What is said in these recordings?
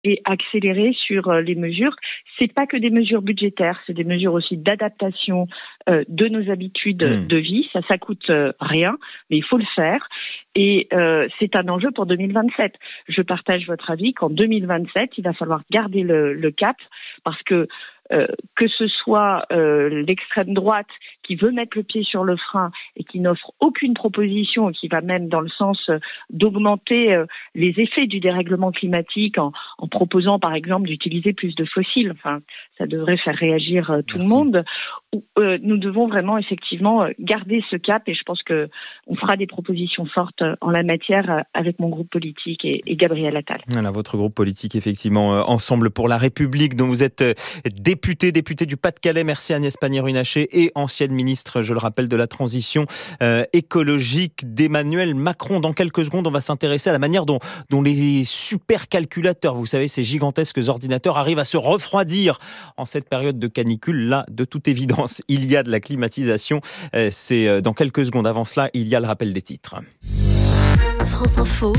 et accélérer sur les mesures. C'est pas que des mesures budgétaires, c'est des mesures aussi d'adaptation de nos habitudes de vie. Ça coûte rien, mais il faut le faire. Et c'est un enjeu pour 2027. Je partage votre avis qu'en 2027, il va falloir garder le cap parce que ce soit l'extrême droite qui veut mettre le pied sur le frein et qui n'offre aucune proposition et qui va même dans le sens d'augmenter les effets du dérèglement climatique en proposant par exemple d'utiliser plus de fossiles. Enfin, ça devrait faire réagir tout le monde. Nous devons vraiment effectivement garder ce cap et je pense que on fera des propositions fortes en la matière avec mon groupe politique et Gabriel Attal. Voilà, votre groupe politique effectivement Ensemble pour la République dont vous êtes député du Pas-de-Calais. Merci Agnès Pannier-Runacher et ancienne ministre, je le rappelle, de la transition écologique d'Emmanuel Macron. Dans quelques secondes, on va s'intéresser à la manière dont les supercalculateurs, vous savez, ces gigantesques ordinateurs arrivent à se refroidir en cette période de canicule. Là, de toute évidence, il y a de la climatisation. C'est dans quelques secondes. Avant cela, il y a le rappel des titres. France Info,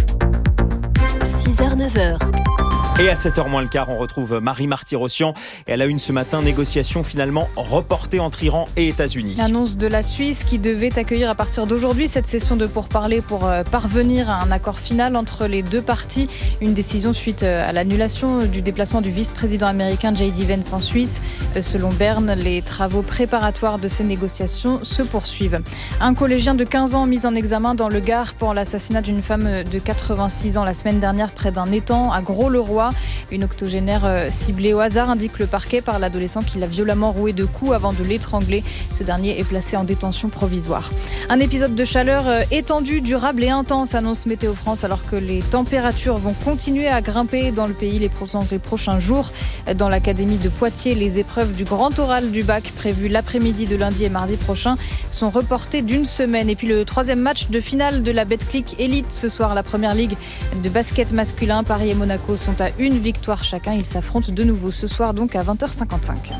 6h-9h. Et à 7h moins le quart, on retrouve Marie Marty-Rossian. Et elle a une ce matin, négociation finalement reportée entre Iran et États-Unis. L'annonce de la Suisse qui devait accueillir à partir d'aujourd'hui cette session de pourparlers pour parvenir à un accord final entre les deux parties. Une décision suite à l'annulation du déplacement du vice-président américain J.D. Vance en Suisse. Selon Berne, les travaux préparatoires de ces négociations se poursuivent. Un collégien de 15 ans mis en examen dans le Gard pour l'assassinat d'une femme de 86 ans la semaine dernière près d'un étang à Gros-le-Roi. Une octogénaire ciblée au hasard, indique le parquet, par l'adolescent qui l'a violemment roué de coups avant de l'étrangler. Ce dernier est placé en détention provisoire. Un épisode de chaleur étendu, durable et intense, annonce Météo France, alors que les températures vont continuer à grimper dans le pays les prochains jours. Dans l'académie de Poitiers, les épreuves du grand oral du bac prévues l'après-midi de lundi et mardi prochain sont reportées d'une semaine. Et puis le troisième match de finale de la Betclic Elite ce soir, la première ligue de basket masculin. Paris et Monaco sont à une victoire chacun. Ils s'affrontent de nouveau ce soir, donc à 20h55.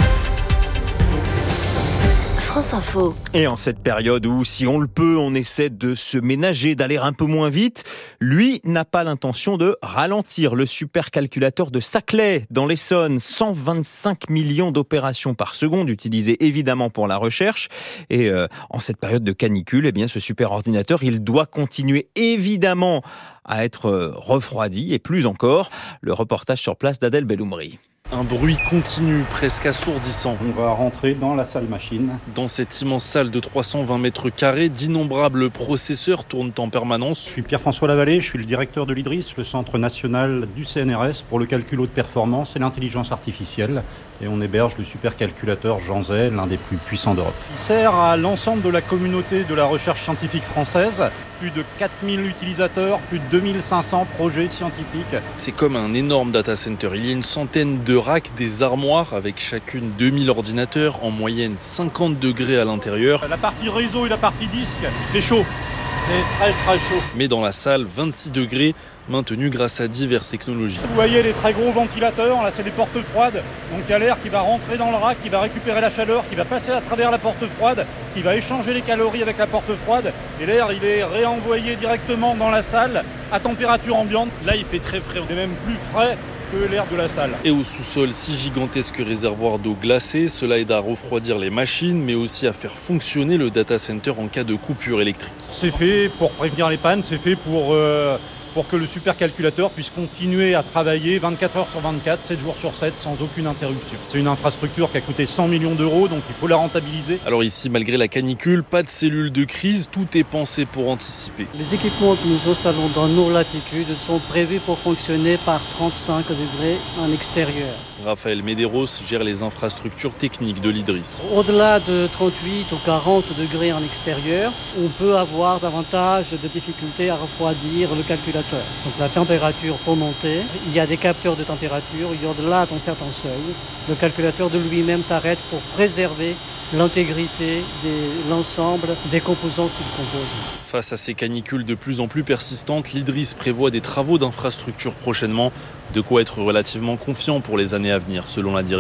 France Info. Et en cette période où, si on le peut, on essaie de se ménager, d'aller un peu moins vite, lui n'a pas l'intention de ralentir. Le supercalculateur de Saclay, dans l'Essonne, 125 millions d'opérations par seconde, utilisées évidemment pour la recherche. Et en cette période de canicule, eh bien, ce superordinateur, il doit continuer évidemment à être refroidi, et plus encore. Le reportage sur place d'Adèle Belloumri. Un bruit continu, presque assourdissant. On va rentrer dans la salle machine. Dans cette immense salle de 320 mètres carrés, d'innombrables processeurs tournent en permanence. Je suis Pierre-François Lavallée, je suis le directeur de l'IDRIS, le centre national du CNRS pour le calcul haute performance et l'intelligence artificielle. Et on héberge le supercalculateur Jean Zay, l'un des plus puissants d'Europe. Il sert à l'ensemble de la communauté de la recherche scientifique française. Plus de 4000 utilisateurs, plus de 2500 projets scientifiques. C'est comme un énorme data center. Il y a une centaine de racks, des armoires avec chacune 2000 ordinateurs, en moyenne 50 degrés à l'intérieur. La partie réseau et la partie disque, c'est chaud. C'est très très chaud. Mais dans la salle, 26 degrés, maintenus grâce à diverses technologies. Vous voyez les très gros ventilateurs, là c'est des portes froides. Donc il y a l'air qui va rentrer dans le rack, qui va récupérer la chaleur, qui va passer à travers la porte froide, qui va échanger les calories avec la porte froide. Et l'air il est réenvoyé directement dans la salle à température ambiante. Là il fait très frais, on est même plus frais que l'air de la salle. Et au sous-sol, 6 gigantesques réservoirs d'eau glacée. Cela aide à refroidir les machines, mais aussi à faire fonctionner le data center en cas de coupure électrique. C'est fait pour prévenir les pannes, c'est fait pour que le supercalculateur puisse continuer à travailler 24 heures sur 24, 7 jours sur 7, sans aucune interruption. C'est une infrastructure qui a coûté 100 millions d'euros, donc il faut la rentabiliser. Alors ici, malgré la canicule, pas de cellule de crise, tout est pensé pour anticiper. Les équipements que nous installons dans nos latitudes sont prévus pour fonctionner par 35 degrés en extérieur. Raphaël Medeiros gère les infrastructures techniques de l'IDRIS. Au-delà de 38 ou 40 degrés en extérieur, on peut avoir davantage de difficultés à refroidir le calculateur. Donc la température peut monter, il y a des capteurs de température, et au-delà d'un certain seuil, le calculateur de lui-même s'arrête pour préserver l'intégrité de l'ensemble des composants qu'il compose. Face à ces canicules de plus en plus persistantes, l'IDRIS prévoit des travaux d'infrastructure prochainement, de quoi être relativement confiant pour les années à venir, selon la direction.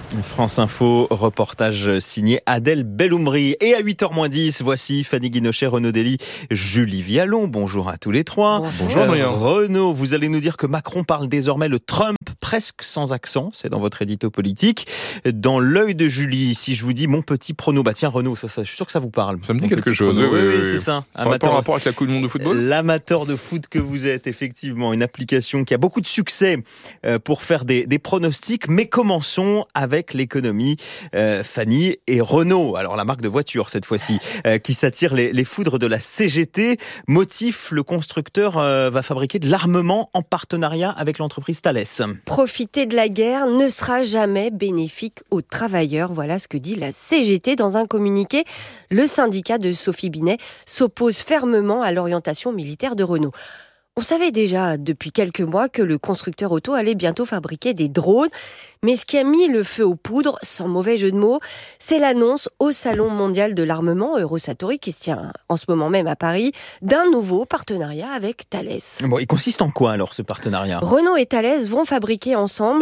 France Info, reportage signé Adèle Belloumri. Et à 8h-10, voici Fanny Guinochet, Renaud Dely, Julie Vialon. Bonjour à tous les trois. Bonjour Adrien. Renaud, vous allez nous dire que Macron parle désormais le Trump presque sans accent. C'est dans votre édito politique. Dans l'œil de Julie, si je vous dis mon petit prono, tiens Renaud, ça, je suis sûr que ça vous parle. Ça me dit quelque chose. Oui, c'est ça. Ça n'a pas rapport avec la Coupe du Monde de football ? L'amateur de foot que vous êtes, effectivement, une application qui a beaucoup de succès pour faire des pronostics. Mais commençons avec l'économie, Fanny et Renault. Alors la marque de voiture cette fois-ci, qui s'attire les foudres de la CGT. Motif, le constructeur va fabriquer de l'armement en partenariat avec l'entreprise Thales. Profiter de la guerre ne sera jamais bénéfique aux travailleurs. Voilà ce que dit la CGT dans un communiqué. Le syndicat de Sophie Binet s'oppose fermement à l'orientation militaire de Renault. On savait déjà depuis quelques mois que le constructeur auto allait bientôt fabriquer des drones. Mais ce qui a mis le feu aux poudres, sans mauvais jeu de mots, c'est l'annonce au Salon mondial de l'armement Eurosatory, qui se tient en ce moment même à Paris, d'un nouveau partenariat avec Thales. Bon, il consiste en quoi alors ce partenariat ? Renault et Thales vont fabriquer ensemble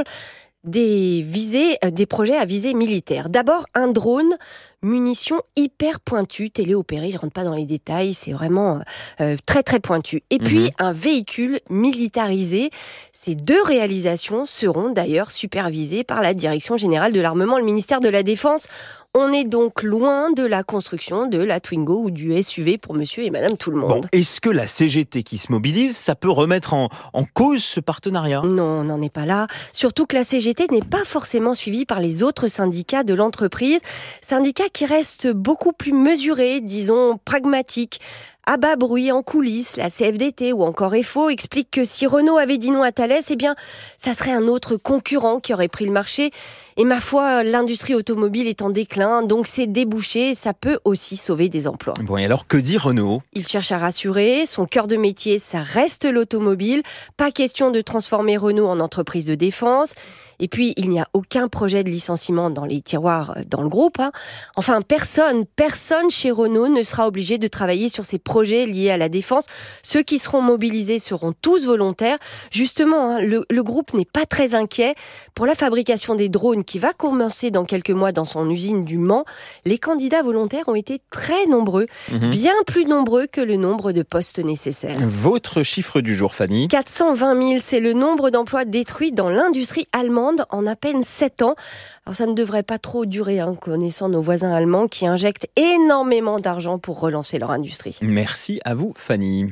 des projets à visée militaire. D'abord, un drone munitions hyper pointues, téléopérées, je rentre pas dans les détails, c'est vraiment très très pointu. Et puis un véhicule militarisé. Ces deux réalisations seront d'ailleurs supervisées par la Direction Générale de l'Armement, le ministère de la Défense. On est donc loin de la construction de la Twingo ou du SUV pour monsieur et madame tout le monde. Bon, est-ce que la CGT qui se mobilise, ça peut remettre en cause ce partenariat ? Non, on n'en est pas là. Surtout que la CGT n'est pas forcément suivie par les autres syndicats de l'entreprise. Syndicats qui restent beaucoup plus mesurés, disons pragmatiques. À bas bruit en coulisses, la CFDT ou encore EFO explique que si Renault avait dit non à Thales, ça serait un autre concurrent qui aurait pris le marché. Et ma foi, l'industrie automobile est en déclin, donc ces débouchés, ça peut aussi sauver des emplois. Bon, et alors que dit Renault ? Il cherche à rassurer, son cœur de métier, ça reste l'automobile. Pas question de transformer Renault en entreprise de défense. Et puis, il n'y a aucun projet de licenciement dans les tiroirs dans le groupe. Enfin, personne chez Renault ne sera obligé de travailler sur ces projets liés à la défense. Ceux qui seront mobilisés seront tous volontaires. Justement, le groupe n'est pas très inquiet. Pour la fabrication des drones qui va commencer dans quelques mois dans son usine du Mans, les candidats volontaires ont été très nombreux, bien plus nombreux que le nombre de postes nécessaires. Votre chiffre du jour, Fanny ? 420 000, c'est le nombre d'emplois détruits dans l'industrie allemande en à peine 7 ans. Alors ça ne devrait pas trop durer, connaissant nos voisins allemands qui injectent énormément d'argent pour relancer leur industrie. Merci à vous, Fanny.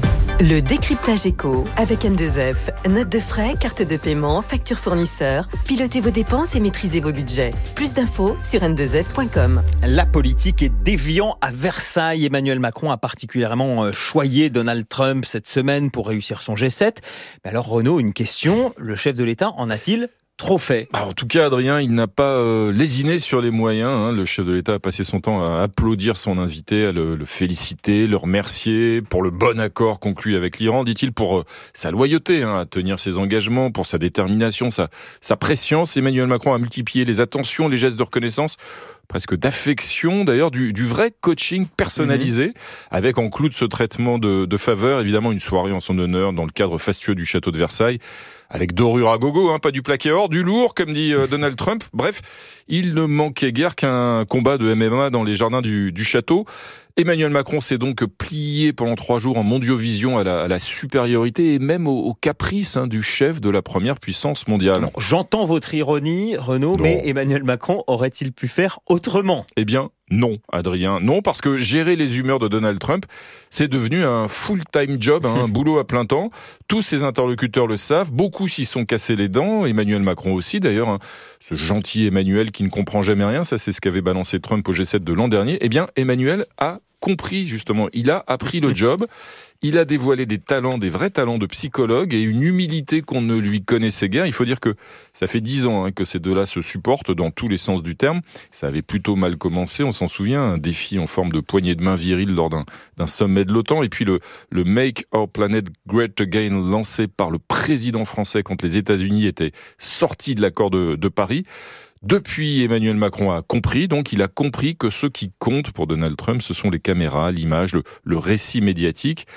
Le décryptage éco avec N2F. Notes de frais, carte de paiement, facture fournisseur. Pilotez vos dépenses et maîtrisez vos budgets. Plus d'infos sur n2f.com. La politique est déviant à Versailles. Emmanuel Macron a particulièrement choyé Donald Trump cette semaine pour réussir son G7. Mais alors Renaud, une question. Le chef de l'État en a-t-il trop fait? En tout cas, Adrien, il n'a pas lésiné sur les moyens. Le chef de l'État a passé son temps à applaudir son invité, à le féliciter, le remercier pour le bon accord conclu avec l'Iran, dit-il, pour sa loyauté, à tenir ses engagements, pour sa détermination, sa prescience. Emmanuel Macron a multiplié les attentions, les gestes de reconnaissance, presque d'affection d'ailleurs, du vrai coaching personnalisé, avec en clou de ce traitement de faveur, évidemment une soirée en son honneur dans le cadre fastueux du château de Versailles, avec dorure à gogo, pas du plaqué or, du lourd, comme dit Donald Trump. Bref, il ne manquait guère qu'un combat de MMA dans les jardins du château. Emmanuel Macron s'est donc plié pendant 3 jours en mondiovision à la supériorité et même au caprice du chef de la première puissance mondiale. Non, j'entends votre ironie, Renaud, mais Emmanuel Macron aurait-il pu faire autrement ? Eh bien, non, Adrien. Non, parce que gérer les humeurs de Donald Trump, c'est devenu un full-time job, un boulot à plein temps. Tous ses interlocuteurs le savent, beaucoup s'y sont cassés les dents, Emmanuel Macron aussi d'ailleurs. Ce gentil Emmanuel qui ne comprend jamais rien, ça c'est ce qu'avait balancé Trump au G7 de l'an dernier. Eh bien, Emmanuel a compris justement, il a appris le job, il a dévoilé des talents, des vrais talents de psychologue et une humilité qu'on ne lui connaissait guère. Il faut dire que ça fait 10 ans que ces deux-là se supportent dans tous les sens du terme. Ça avait plutôt mal commencé, on s'en souvient, un défi en forme de poignée de main virile lors d'un sommet de l'OTAN. Et puis le Make Our Planet Great Again lancé par le président français quand les États-Unis étaient sortis de l'accord de Paris. Depuis, Emmanuel Macron a compris, donc il a compris que ce qui compte pour Donald Trump, ce sont les caméras, l'image, le récit médiatique.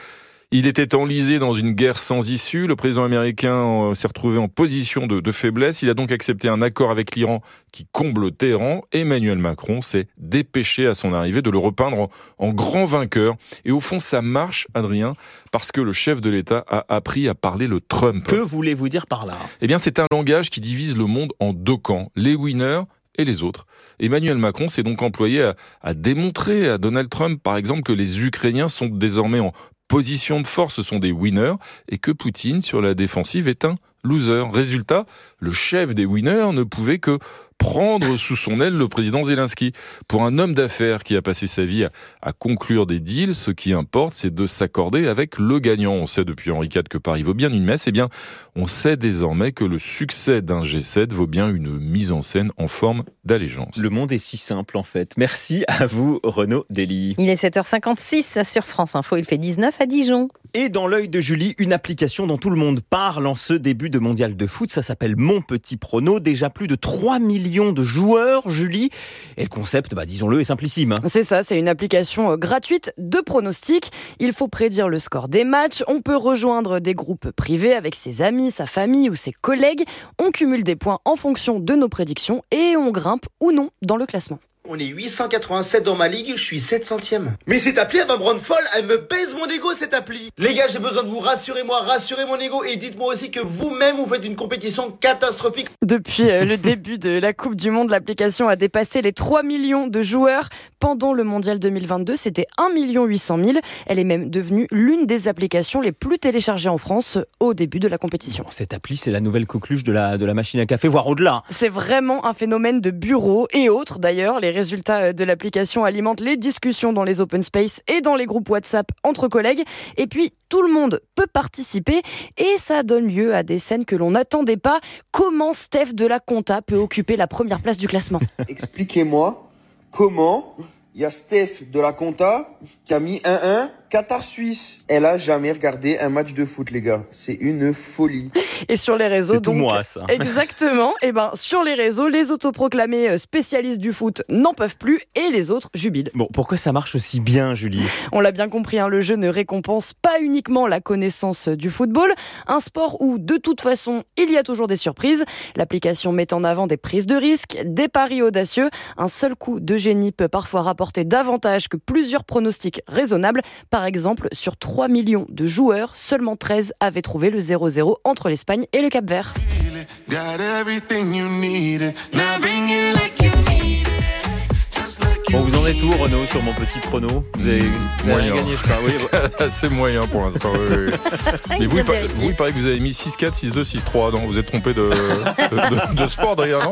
Il était enlisé dans une guerre sans issue. Le président américain s'est retrouvé en position de faiblesse. Il a donc accepté un accord avec l'Iran qui comble Téhéran. Emmanuel Macron s'est dépêché à son arrivée de le repeindre en grand vainqueur. Et au fond, ça marche, Adrien, parce que le chef de l'État a appris à parler le Trump. Que voulez-vous dire par là ? Eh bien, c'est un langage qui divise le monde en deux camps. Les winners et les autres. Emmanuel Macron s'est donc employé à démontrer à Donald Trump, par exemple, que les Ukrainiens sont désormais en position de force, ce sont des winners, et que Poutine, sur la défensive, est un loser. Résultat, le chef des winners ne pouvait que prendre sous son aile le président Zelensky. Pour un homme d'affaires qui a passé sa vie à conclure des deals, ce qui importe, c'est de s'accorder avec le gagnant. On sait depuis Henri IV que Paris vaut bien une messe. Eh bien, on sait désormais que le succès d'un G7 vaut bien une mise en scène en forme d'allégeance. Le monde est si simple, en fait. Merci à vous, Renaud Dely. Il est 7h56 sur France Info. Il fait 19 à Dijon. Et dans l'œil de Julie, une application dont tout le monde parle en ce début de mondial de foot. Ça s'appelle Mon Petit Prono. Déjà plus de 3 millions de joueurs, Julie. Et le concept, disons-le, est simplissime. C'est ça, c'est une application gratuite de pronostics. Il faut prédire le score des matchs. On peut rejoindre des groupes privés avec ses amis, sa famille ou ses collègues. On cumule des points en fonction de nos prédictions et on grimpe ou non dans le classement. On est 887 dans ma ligue, je suis 700e. Mais cette appli, elle va me rendre folle, elle me baise mon ego, cette appli. Les gars, j'ai besoin de vous, rassurez mon ego et dites-moi aussi que vous-même, vous faites une compétition catastrophique. Depuis le début de la Coupe du Monde, l'application a dépassé les 3 millions de joueurs. Pendant le Mondial 2022, c'était 1 800 000. Elle est même devenue l'une des applications les plus téléchargées en France au début de la compétition. Bon, cette appli, c'est la nouvelle coqueluche de la machine à café, voire au-delà. C'est vraiment un phénomène de bureau et autres d'ailleurs. Les résultats de l'application alimentent les discussions dans les open space et dans les groupes WhatsApp entre collègues. Et puis, tout le monde peut participer et ça donne lieu à des scènes que l'on n'attendait pas. Comment Steph de la Compta peut occuper la première place du classement ? Expliquez-moi comment il y a Steph de la Compta qui a mis 1-1 Qatar-Suisse. Elle a jamais regardé un match de foot, les gars. C'est une folie. Et sur les réseaux, c'est donc tout moi, ça. Exactement. Et sur les réseaux, les autoproclamés spécialistes du foot n'en peuvent plus et les autres jubilent. Bon, pourquoi ça marche aussi bien, Julie ? On l'a bien compris, le jeu ne récompense pas uniquement la connaissance du football, un sport où de toute façon il y a toujours des surprises. L'application met en avant des prises de risques, des paris audacieux. Un seul coup de génie peut parfois rapporter davantage que plusieurs pronostics raisonnables. Par exemple, sur 3 millions de joueurs, seulement 13 avaient trouvé le 0-0 entre l'Espagne et le Cap-Vert. Bon, vous en êtes où, Renaud, sur Mon Petit Prono ? Vous avez rien gagné, je crois. Oui. C'est moyen pour l'instant. Oui. Mais vous, il paraît que vous avez mis 6-4, 6-2, 6-3. Non, vous êtes trompé de sport, d'ailleurs, non ?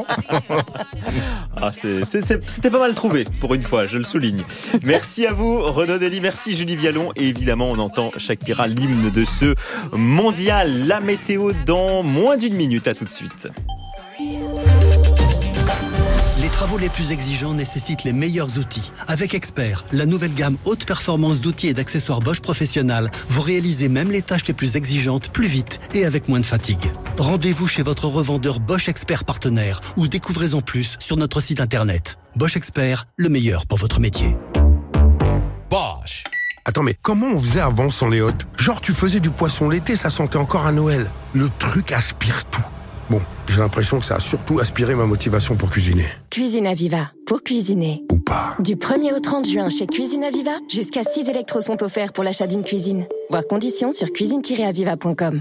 C'était pas mal trouvé, pour une fois, je le souligne. Merci à vous, Renaud Dely, merci Julie Vialon. Et évidemment, on entend Shakira, l'hymne de ce mondial. La météo dans moins d'une minute. À tout de suite. Les travaux les plus exigeants nécessitent les meilleurs outils. Avec Expert, la nouvelle gamme haute performance d'outils et d'accessoires Bosch Professionnal, vous réalisez même les tâches les plus exigeantes plus vite et avec moins de fatigue. Rendez-vous chez votre revendeur Bosch Expert partenaire ou découvrez-en plus sur notre site internet. Bosch Expert, le meilleur pour votre métier. Bosch. Attends, mais comment on faisait avant sans les hôtes ? Genre tu faisais du poisson l'été, ça sentait encore à Noël. Le truc aspire tout. Bon, j'ai l'impression que ça a surtout aspiré ma motivation pour cuisiner. Cuisine Aviva, pour cuisiner. Ou pas. Du 1er au 30 juin chez Cuisine Aviva, jusqu'à 6 électros sont offerts pour l'achat d'une cuisine. Voir conditions sur cuisine-aviva.com.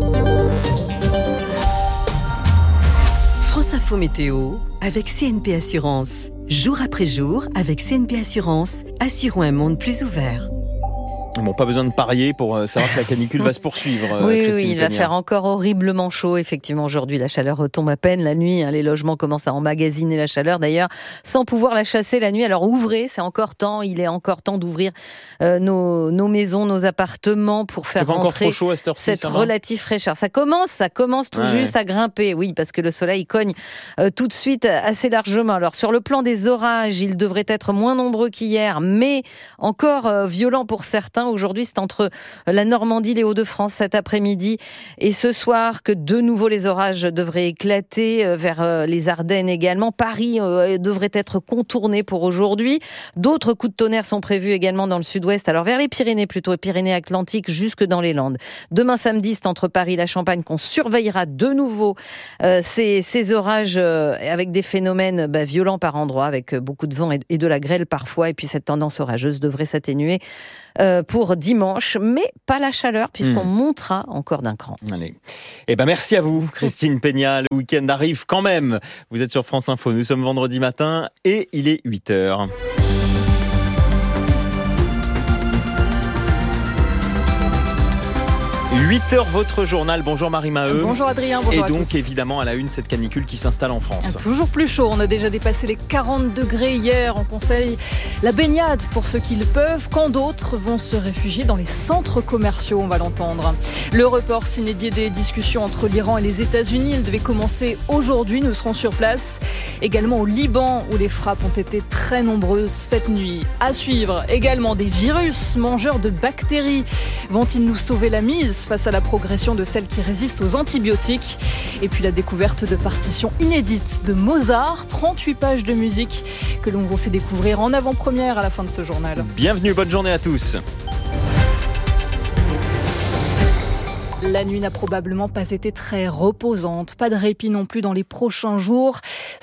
France Info Météo avec CNP Assurance. Jour après jour, avec CNP Assurance, assurons un monde plus ouvert. Bon, pas besoin de parier pour savoir que la canicule va se poursuivre. Oui, il va faire encore horriblement chaud. Effectivement, aujourd'hui, la chaleur retombe à peine. La nuit, les logements commencent à emmagasiner la chaleur. D'ailleurs, sans pouvoir la chasser la nuit. Alors ouvrez, c'est encore temps. Il est encore temps d'ouvrir nos maisons, nos appartements pour faire rentrer cette relative fraîcheur. Ça commence tout juste à grimper. Oui, parce que le soleil cogne tout de suite assez largement. Alors sur le plan des orages, ils devraient être moins nombreux qu'hier, mais encore violents pour certains. Aujourd'hui, c'est entre la Normandie, les Hauts-de-France cet après-midi et ce soir que de nouveau les orages devraient éclater vers les Ardennes également. Paris devrait être contourné pour aujourd'hui. D'autres coups de tonnerre sont prévus également dans le sud-ouest, alors vers les Pyrénées plutôt, Pyrénées-Atlantiques jusque dans les Landes. Demain samedi, c'est entre Paris et la Champagne qu'on surveillera de nouveau ces orages avec des phénomènes violents par endroits, avec beaucoup de vent et de la grêle parfois. Et puis cette tendance orageuse devrait s'atténuer pour dimanche, mais pas la chaleur puisqu'on montera encore d'un cran. Allez. Merci à vous, Christine Peña. Le week-end arrive quand même. Vous êtes sur France Info. Nous sommes vendredi matin et il est 8h. 8h, votre journal. Bonjour Marie Maheu. Bonjour Adrien, bonjour à tous. Et donc évidemment à la une, cette canicule qui s'installe en France. Toujours plus chaud, on a déjà dépassé les 40 degrés hier. On conseille la baignade pour ceux qui le peuvent, quand d'autres vont se réfugier dans les centres commerciaux, on va l'entendre. Le report s'inédié des discussions entre l'Iran et les États-Unis, il devait commencer aujourd'hui, nous serons sur place. Également au Liban, où les frappes ont été très nombreuses cette nuit. À suivre, également des virus mangeurs de bactéries. Vont-ils nous sauver la mise face à la progression de celles qui résistent aux antibiotiques? Et puis la découverte de partitions inédites de Mozart, 38 pages de musique que l'on vous fait découvrir en avant-première à la fin de ce journal. Bienvenue, bonne journée à tous. La nuit n'a probablement pas été très reposante. Pas de répit non plus dans les prochains jours.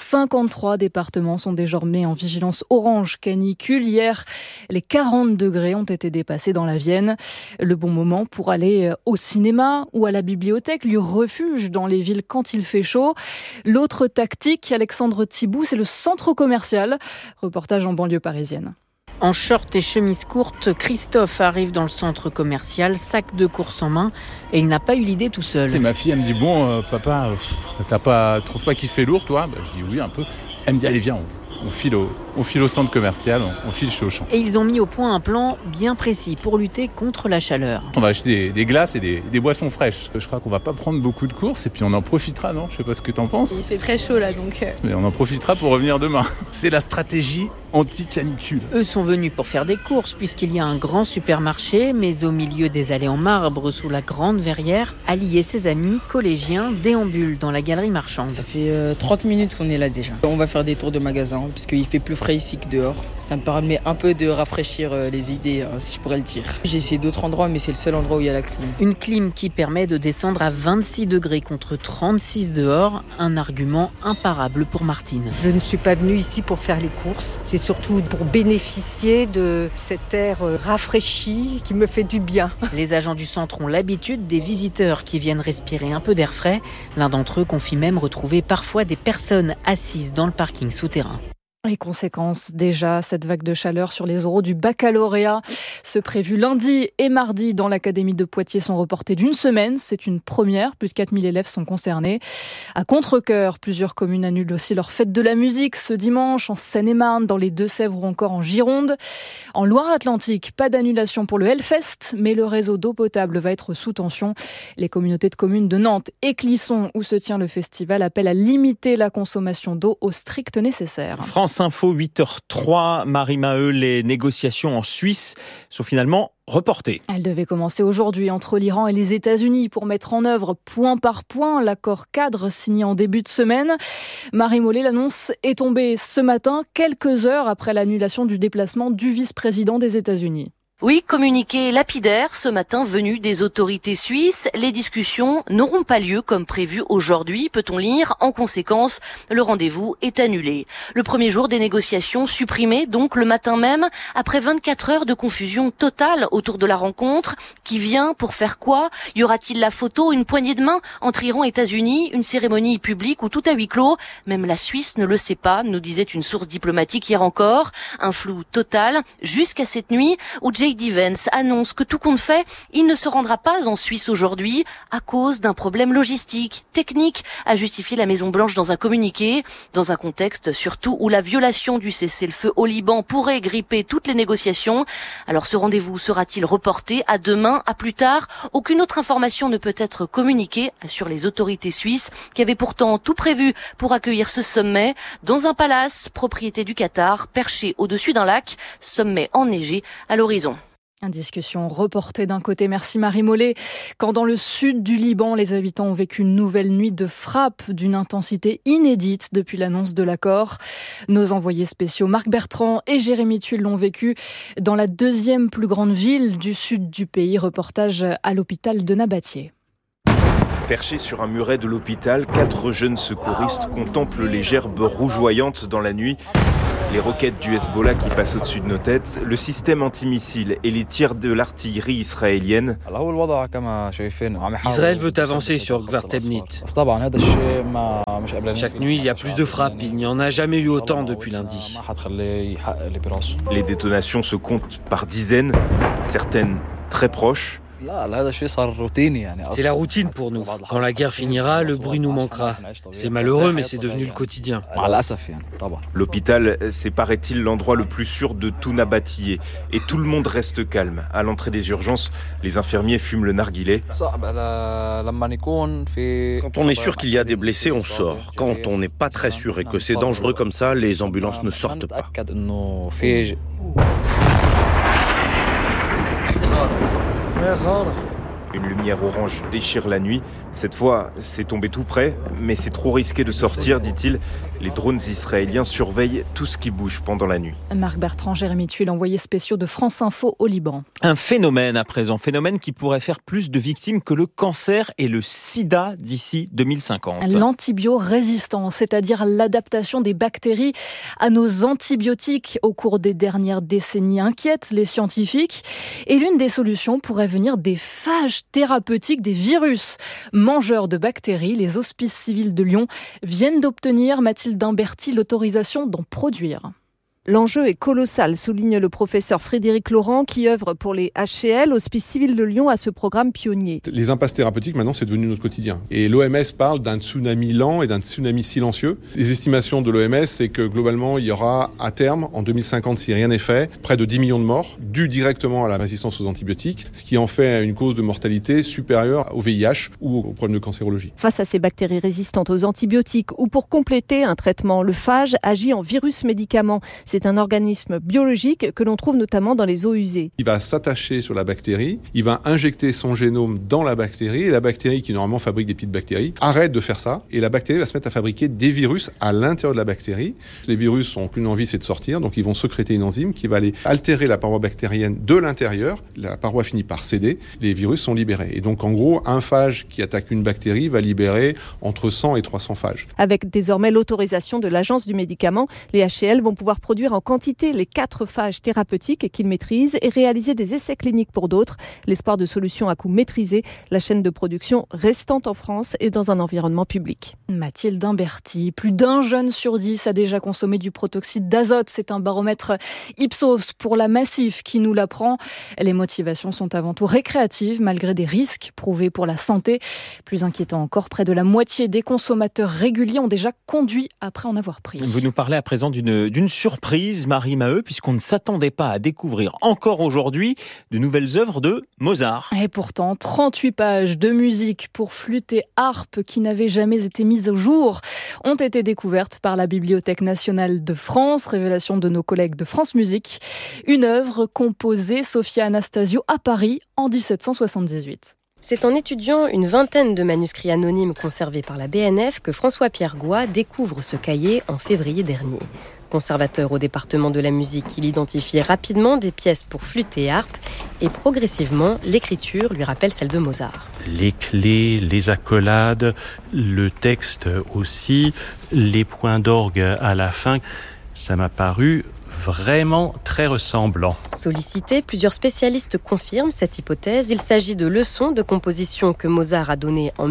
53 départements sont désormais en vigilance orange canicule. Hier, les 40 degrés ont été dépassés dans la Vienne. Le bon moment pour aller au cinéma ou à la bibliothèque, lieu refuge dans les villes quand il fait chaud. L'autre tactique, Alexandre Thibout, c'est le centre commercial. Reportage en banlieue parisienne. En short et chemise courte, Christophe arrive dans le centre commercial, sac de course en main, et il n'a pas eu l'idée tout seul. C'est ma fille, elle me dit bon papa, trouves pas qu'il fait lourd toi ? Je dis oui un peu. Elle me dit allez viens, on file au centre commercial, on file chez Auchan. Et ils ont mis au point un plan bien précis pour lutter contre la chaleur. On va acheter des glaces et des boissons fraîches. Je crois qu'on va pas prendre beaucoup de courses et puis on en profitera, non ? Je sais pas ce que t'en penses. Il fait très chaud là donc. Mais on en profitera pour revenir demain. C'est la stratégie anti-canicule. Eux sont venus pour faire des courses puisqu'il y a un grand supermarché, mais au milieu des allées en marbre sous la grande verrière, Ali et ses amis collégiens déambulent dans la galerie marchande. Ça fait 30 minutes qu'on est là déjà. On va faire des tours de magasin puisqu'il fait plus frais ici que dehors. Ça me permet un peu de rafraîchir les idées, si je pourrais le dire. J'ai essayé d'autres endroits, mais c'est le seul endroit où il y a la clim. Une clim qui permet de descendre à 26 degrés contre 36 dehors, un argument imparable pour Martine. Je ne suis pas venue ici pour faire les courses, c'est surtout pour bénéficier de cet air rafraîchi qui me fait du bien. Les agents du centre ont l'habitude des visiteurs qui viennent respirer un peu d'air frais. L'un d'entre eux confie même retrouver parfois des personnes assises dans le parking souterrain. Les conséquences, déjà, cette vague de chaleur sur les oraux du baccalauréat. Ceux prévus lundi et mardi dans l'académie de Poitiers sont reportés d'une semaine. C'est une première. Plus de 4000 élèves sont concernés. À contre-cœur, plusieurs communes annulent aussi leur fête de la musique ce dimanche, en Seine-et-Marne, dans les Deux-Sèvres ou encore en Gironde. En Loire-Atlantique, pas d'annulation pour le Hellfest, mais le réseau d'eau potable va être sous tension. Les communautés de communes de Nantes et Clisson, où se tient le festival, appellent à limiter la consommation d'eau au strict nécessaire. France Info, 8h03, Marie Maheu, les négociations en Suisse sont finalement reportées. Elles devaient commencer aujourd'hui entre l'Iran et les États-Unis pour mettre en œuvre point par point l'accord cadre signé en début de semaine. Marie Mollet, l'annonce est tombée ce matin, quelques heures après l'annulation du déplacement du vice-président des États-Unis. Oui, communiqué lapidaire ce matin venu des autorités suisses. Les discussions n'auront pas lieu comme prévu aujourd'hui, peut-on lire. En conséquence, le rendez-vous est annulé. Le premier jour des négociations supprimé donc le matin même, après 24 heures de confusion totale autour de la rencontre. Qui vient pour faire quoi ? Y aura-t-il la photo, une poignée de main entre Iran et États-Unis, une cérémonie publique ou tout à huis clos ? Même la Suisse ne le sait pas, nous disait une source diplomatique hier encore. Un flou total jusqu'à cette nuit où J.D. Vance annonce que tout compte fait, il ne se rendra pas en Suisse aujourd'hui à cause d'un problème logistique, technique, a justifié la Maison-Blanche dans un communiqué, dans un contexte surtout où la violation du cessez-le-feu au Liban pourrait gripper toutes les négociations. Alors ce rendez-vous sera-t-il reporté à demain, à plus tard ? Aucune autre information ne peut être communiquée, assurent les autorités suisses, qui avaient pourtant tout prévu pour accueillir ce sommet dans un palace, propriété du Qatar, perché au-dessus d'un lac, sommet enneigé à l'horizon. Une discussion reportée d'un côté, merci Marie Mollet, quand dans le sud du Liban, les habitants ont vécu une nouvelle nuit de frappe d'une intensité inédite depuis l'annonce de l'accord. Nos envoyés spéciaux Marc Bertrand et Jérémy Tuile l'ont vécu dans la deuxième plus grande ville du sud du pays. Reportage à l'hôpital de Nabatieh. Perchés sur un muret de l'hôpital, 4 jeunes secouristes contemplent les gerbes rougeoyantes dans la nuit. Les roquettes du Hezbollah qui passent au-dessus de nos têtes, le système antimissile et les tirs de l'artillerie israélienne. Israël veut avancer sur Gvartebnit. Chaque nuit, il y a plus de frappes. Il n'y en a jamais eu autant depuis lundi. Les détonations se comptent par dizaines, certaines très proches. C'est la routine pour nous. Quand la guerre finira, le bruit nous manquera. C'est malheureux, mais c'est devenu le quotidien. L'hôpital, c'est paraît-il l'endroit le plus sûr de tout Nabatieh. Et tout le monde reste calme. À l'entrée des urgences, les infirmiers fument le narguilé. Quand on est sûr qu'il y a des blessés, on sort. Quand on n'est pas très sûr et que c'est dangereux comme ça, les ambulances ne sortent pas. Une lumière orange déchire la nuit. Cette fois, c'est tombé tout près, mais c'est trop risqué de sortir, dit-il. Les drones israéliens surveillent tout ce qui bouge pendant la nuit. Marc Bertrand, Jérémy Tuile, envoyé spéciaux de France Info au Liban. Un phénomène à présent, phénomène qui pourrait faire plus de victimes que le cancer et le sida d'ici 2050. L'antibiorésistance, c'est-à-dire l'adaptation des bactéries à nos antibiotiques au cours des dernières décennies, inquiète les scientifiques. Et l'une des solutions pourrait venir des phages thérapeutiques des virus. Mangeurs de bactéries, les hospices civils de Lyon viennent d'obtenir, Mathilde Imberti, l'autorisation d'en produire. L'enjeu est colossal, souligne le professeur Frédéric Laurent qui œuvre pour les HCL, Hospice Civil de Lyon, à ce programme pionnier. Les impasses thérapeutiques, maintenant, c'est devenu notre quotidien. Et l'OMS parle d'un tsunami lent et d'un tsunami silencieux. Les estimations de l'OMS, c'est que globalement, il y aura à terme, en 2050, si rien n'est fait, près de 10 millions de morts, dus directement à la résistance aux antibiotiques, ce qui en fait une cause de mortalité supérieure au VIH ou aux problèmes de cancérologie. Face à ces bactéries résistantes aux antibiotiques ou pour compléter un traitement, le phage agit en virus-médicament. C'est un organisme biologique que l'on trouve notamment dans les eaux usées. Il va s'attacher sur la bactérie, il va injecter son génome dans la bactérie, et la bactérie, qui normalement fabrique des petites bactéries, arrête de faire ça, et la bactérie va se mettre à fabriquer des virus à l'intérieur de la bactérie. Les virus n'ont qu'une envie, c'est de sortir, donc ils vont sécréter une enzyme qui va aller altérer la paroi bactérienne de l'intérieur. La paroi finit par céder, les virus sont libérés. Et donc en gros, un phage qui attaque une bactérie va libérer entre 100 et 300 phages. Avec désormais l'autorisation de l'Agence du médicament, les HCL vont pouvoir produire en quantité les 4 phages thérapeutiques qu'ils maîtrisent et réaliser des essais cliniques pour d'autres. L'espoir de solutions à coût maîtrisé, la chaîne de production restant en France et dans un environnement public. Mathilde Imberti, plus d'un jeune sur 10 a déjà consommé du protoxyde d'azote. C'est un baromètre Ipsos pour la Massif qui nous l'apprend. Les motivations sont avant tout récréatives malgré des risques prouvés pour la santé. Plus inquiétant encore, près de la moitié des consommateurs réguliers ont déjà conduit après en avoir pris. Vous nous parlez à présent d'une surprise, Marie Maheu, puisqu'on ne s'attendait pas à découvrir encore aujourd'hui de nouvelles œuvres de Mozart. Et pourtant, 38 pages de musique pour flûte et harpe qui n'avaient jamais été mises au jour ont été découvertes par la Bibliothèque nationale de France, révélation de nos collègues de France Musique. Une œuvre composée, Sophia Anastasio, à Paris en 1778. C'est en étudiant une vingtaine de manuscrits anonymes conservés par la BNF que François-Pierre Goy découvre ce cahier en février dernier. Conservateur au département de la musique, il identifie rapidement des pièces pour flûte et harpe et progressivement, l'écriture lui rappelle celle de Mozart. Les clés, les accolades, le texte aussi, les points d'orgue à la fin, ça m'a paru vraiment très ressemblant. Sollicité, plusieurs spécialistes confirment cette hypothèse. Il s'agit de leçons de composition que Mozart a données en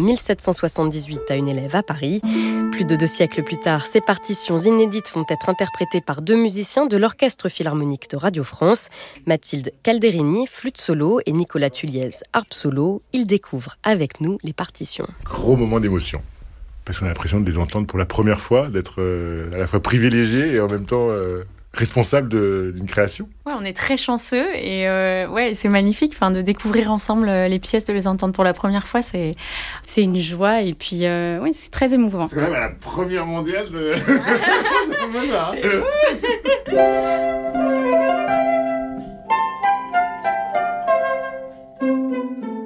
1778 à une élève à Paris. Plus de 2 siècles plus tard, ces partitions inédites vont être interprétées par 2 musiciens de l'Orchestre Philharmonique de Radio France, Mathilde Calderini, flûte solo, et Nicolas Tulliez, harpe solo. Ils découvrent avec nous les partitions. Gros moment d'émotion, parce qu'on a l'impression de les entendre pour la première fois, d'être à la fois privilégié et en même temps responsable d'une création. Ouais, on est très chanceux et c'est magnifique, de découvrir ensemble les pièces, de les entendre pour la première fois, c'est une joie et puis c'est très émouvant. C'est quand même la première mondiale de Mozart.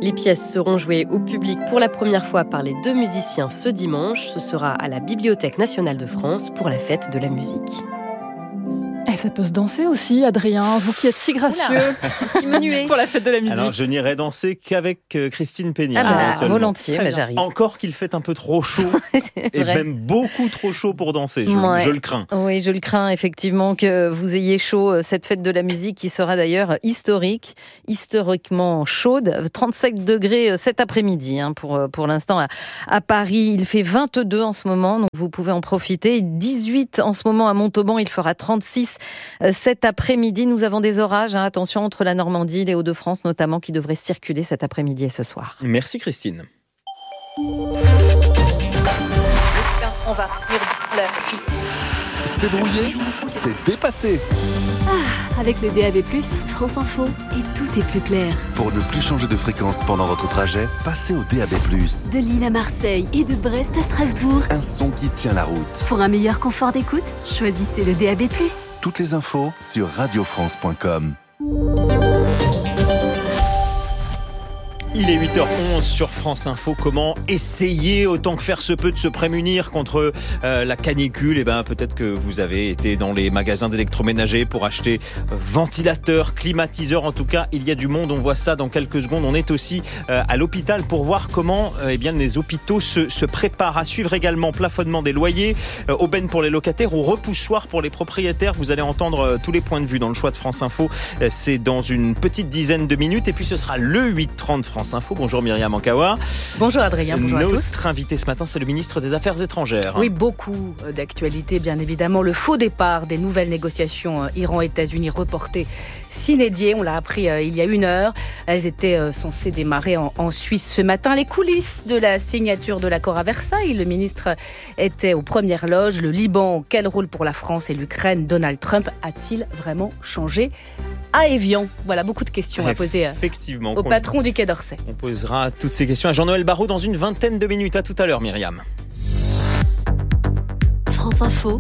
Les pièces seront jouées au public pour la première fois par les 2 musiciens ce dimanche. Ce sera à la Bibliothèque nationale de France pour la fête de la musique. Et ça peut se danser aussi, Adrien, vous qui êtes si gracieux pour la fête de la musique. Alors, je n'irai danser qu'avec Christine Peña. Volontiers, j'arrive. Encore qu'il fait un peu trop chaud, et même beaucoup trop chaud pour danser, je le crains. Oui, je le crains, effectivement, que vous ayez chaud cette fête de la musique qui sera d'ailleurs historiquement chaude. 37 degrés cet après-midi, pour l'instant à Paris. Il fait 22 en ce moment, donc vous pouvez en profiter. 18 en ce moment à Montauban, il fera 36 cet après-midi. Nous avons des orages, attention, entre la Normandie, les Hauts-de-France notamment, qui devraient circuler cet après-midi et ce soir. Merci Christine. On va c'est brouillé, c'est dépassé. Avec le DAB+, France Info, et tout est plus clair. Pour ne plus changer de fréquence pendant votre trajet, passez au DAB+. De Lille à Marseille et de Brest à Strasbourg. Un son qui tient la route. Pour un meilleur confort d'écoute, choisissez le DAB+. Toutes les infos sur radiofrance.com. Il est 8h11 sur France Info. Comment essayer autant que faire se peut de se prémunir contre la canicule ? Peut-être que vous avez été dans les magasins d'électroménager pour acheter ventilateurs, climatiseurs. En tout cas, il y a du monde. On voit ça dans quelques secondes. On est aussi à l'hôpital pour voir comment les hôpitaux se préparent. À suivre également plafonnement des loyers, aubaine pour les locataires ou repoussoir pour les propriétaires. Vous allez entendre tous les points de vue dans le choix de France Info. C'est dans une petite dizaine de minutes. Et puis ce sera le 8h30 France Info. Bonjour Myriam Ankawa. Bonjour Adrien, bonjour à tous. Notre invité ce matin, c'est le ministre des Affaires étrangères. Oui, beaucoup d'actualités, bien évidemment. Le faux départ des nouvelles négociations Iran-États-Unis reportées sine die. On l'a appris il y a 1 heure. Elles étaient censées démarrer en Suisse ce matin. Les coulisses de la signature de l'accord à Versailles. Le ministre était aux premières loges. Le Liban, quel rôle pour la France et l'Ukraine ? Donald Trump a-t-il vraiment changé à Évian ? Voilà, beaucoup de questions à poser au patron du Quai d'Orsay. On posera toutes ces questions à Jean-Noël Barrot dans une vingtaine de minutes. À tout à l'heure, Myriam. France Info,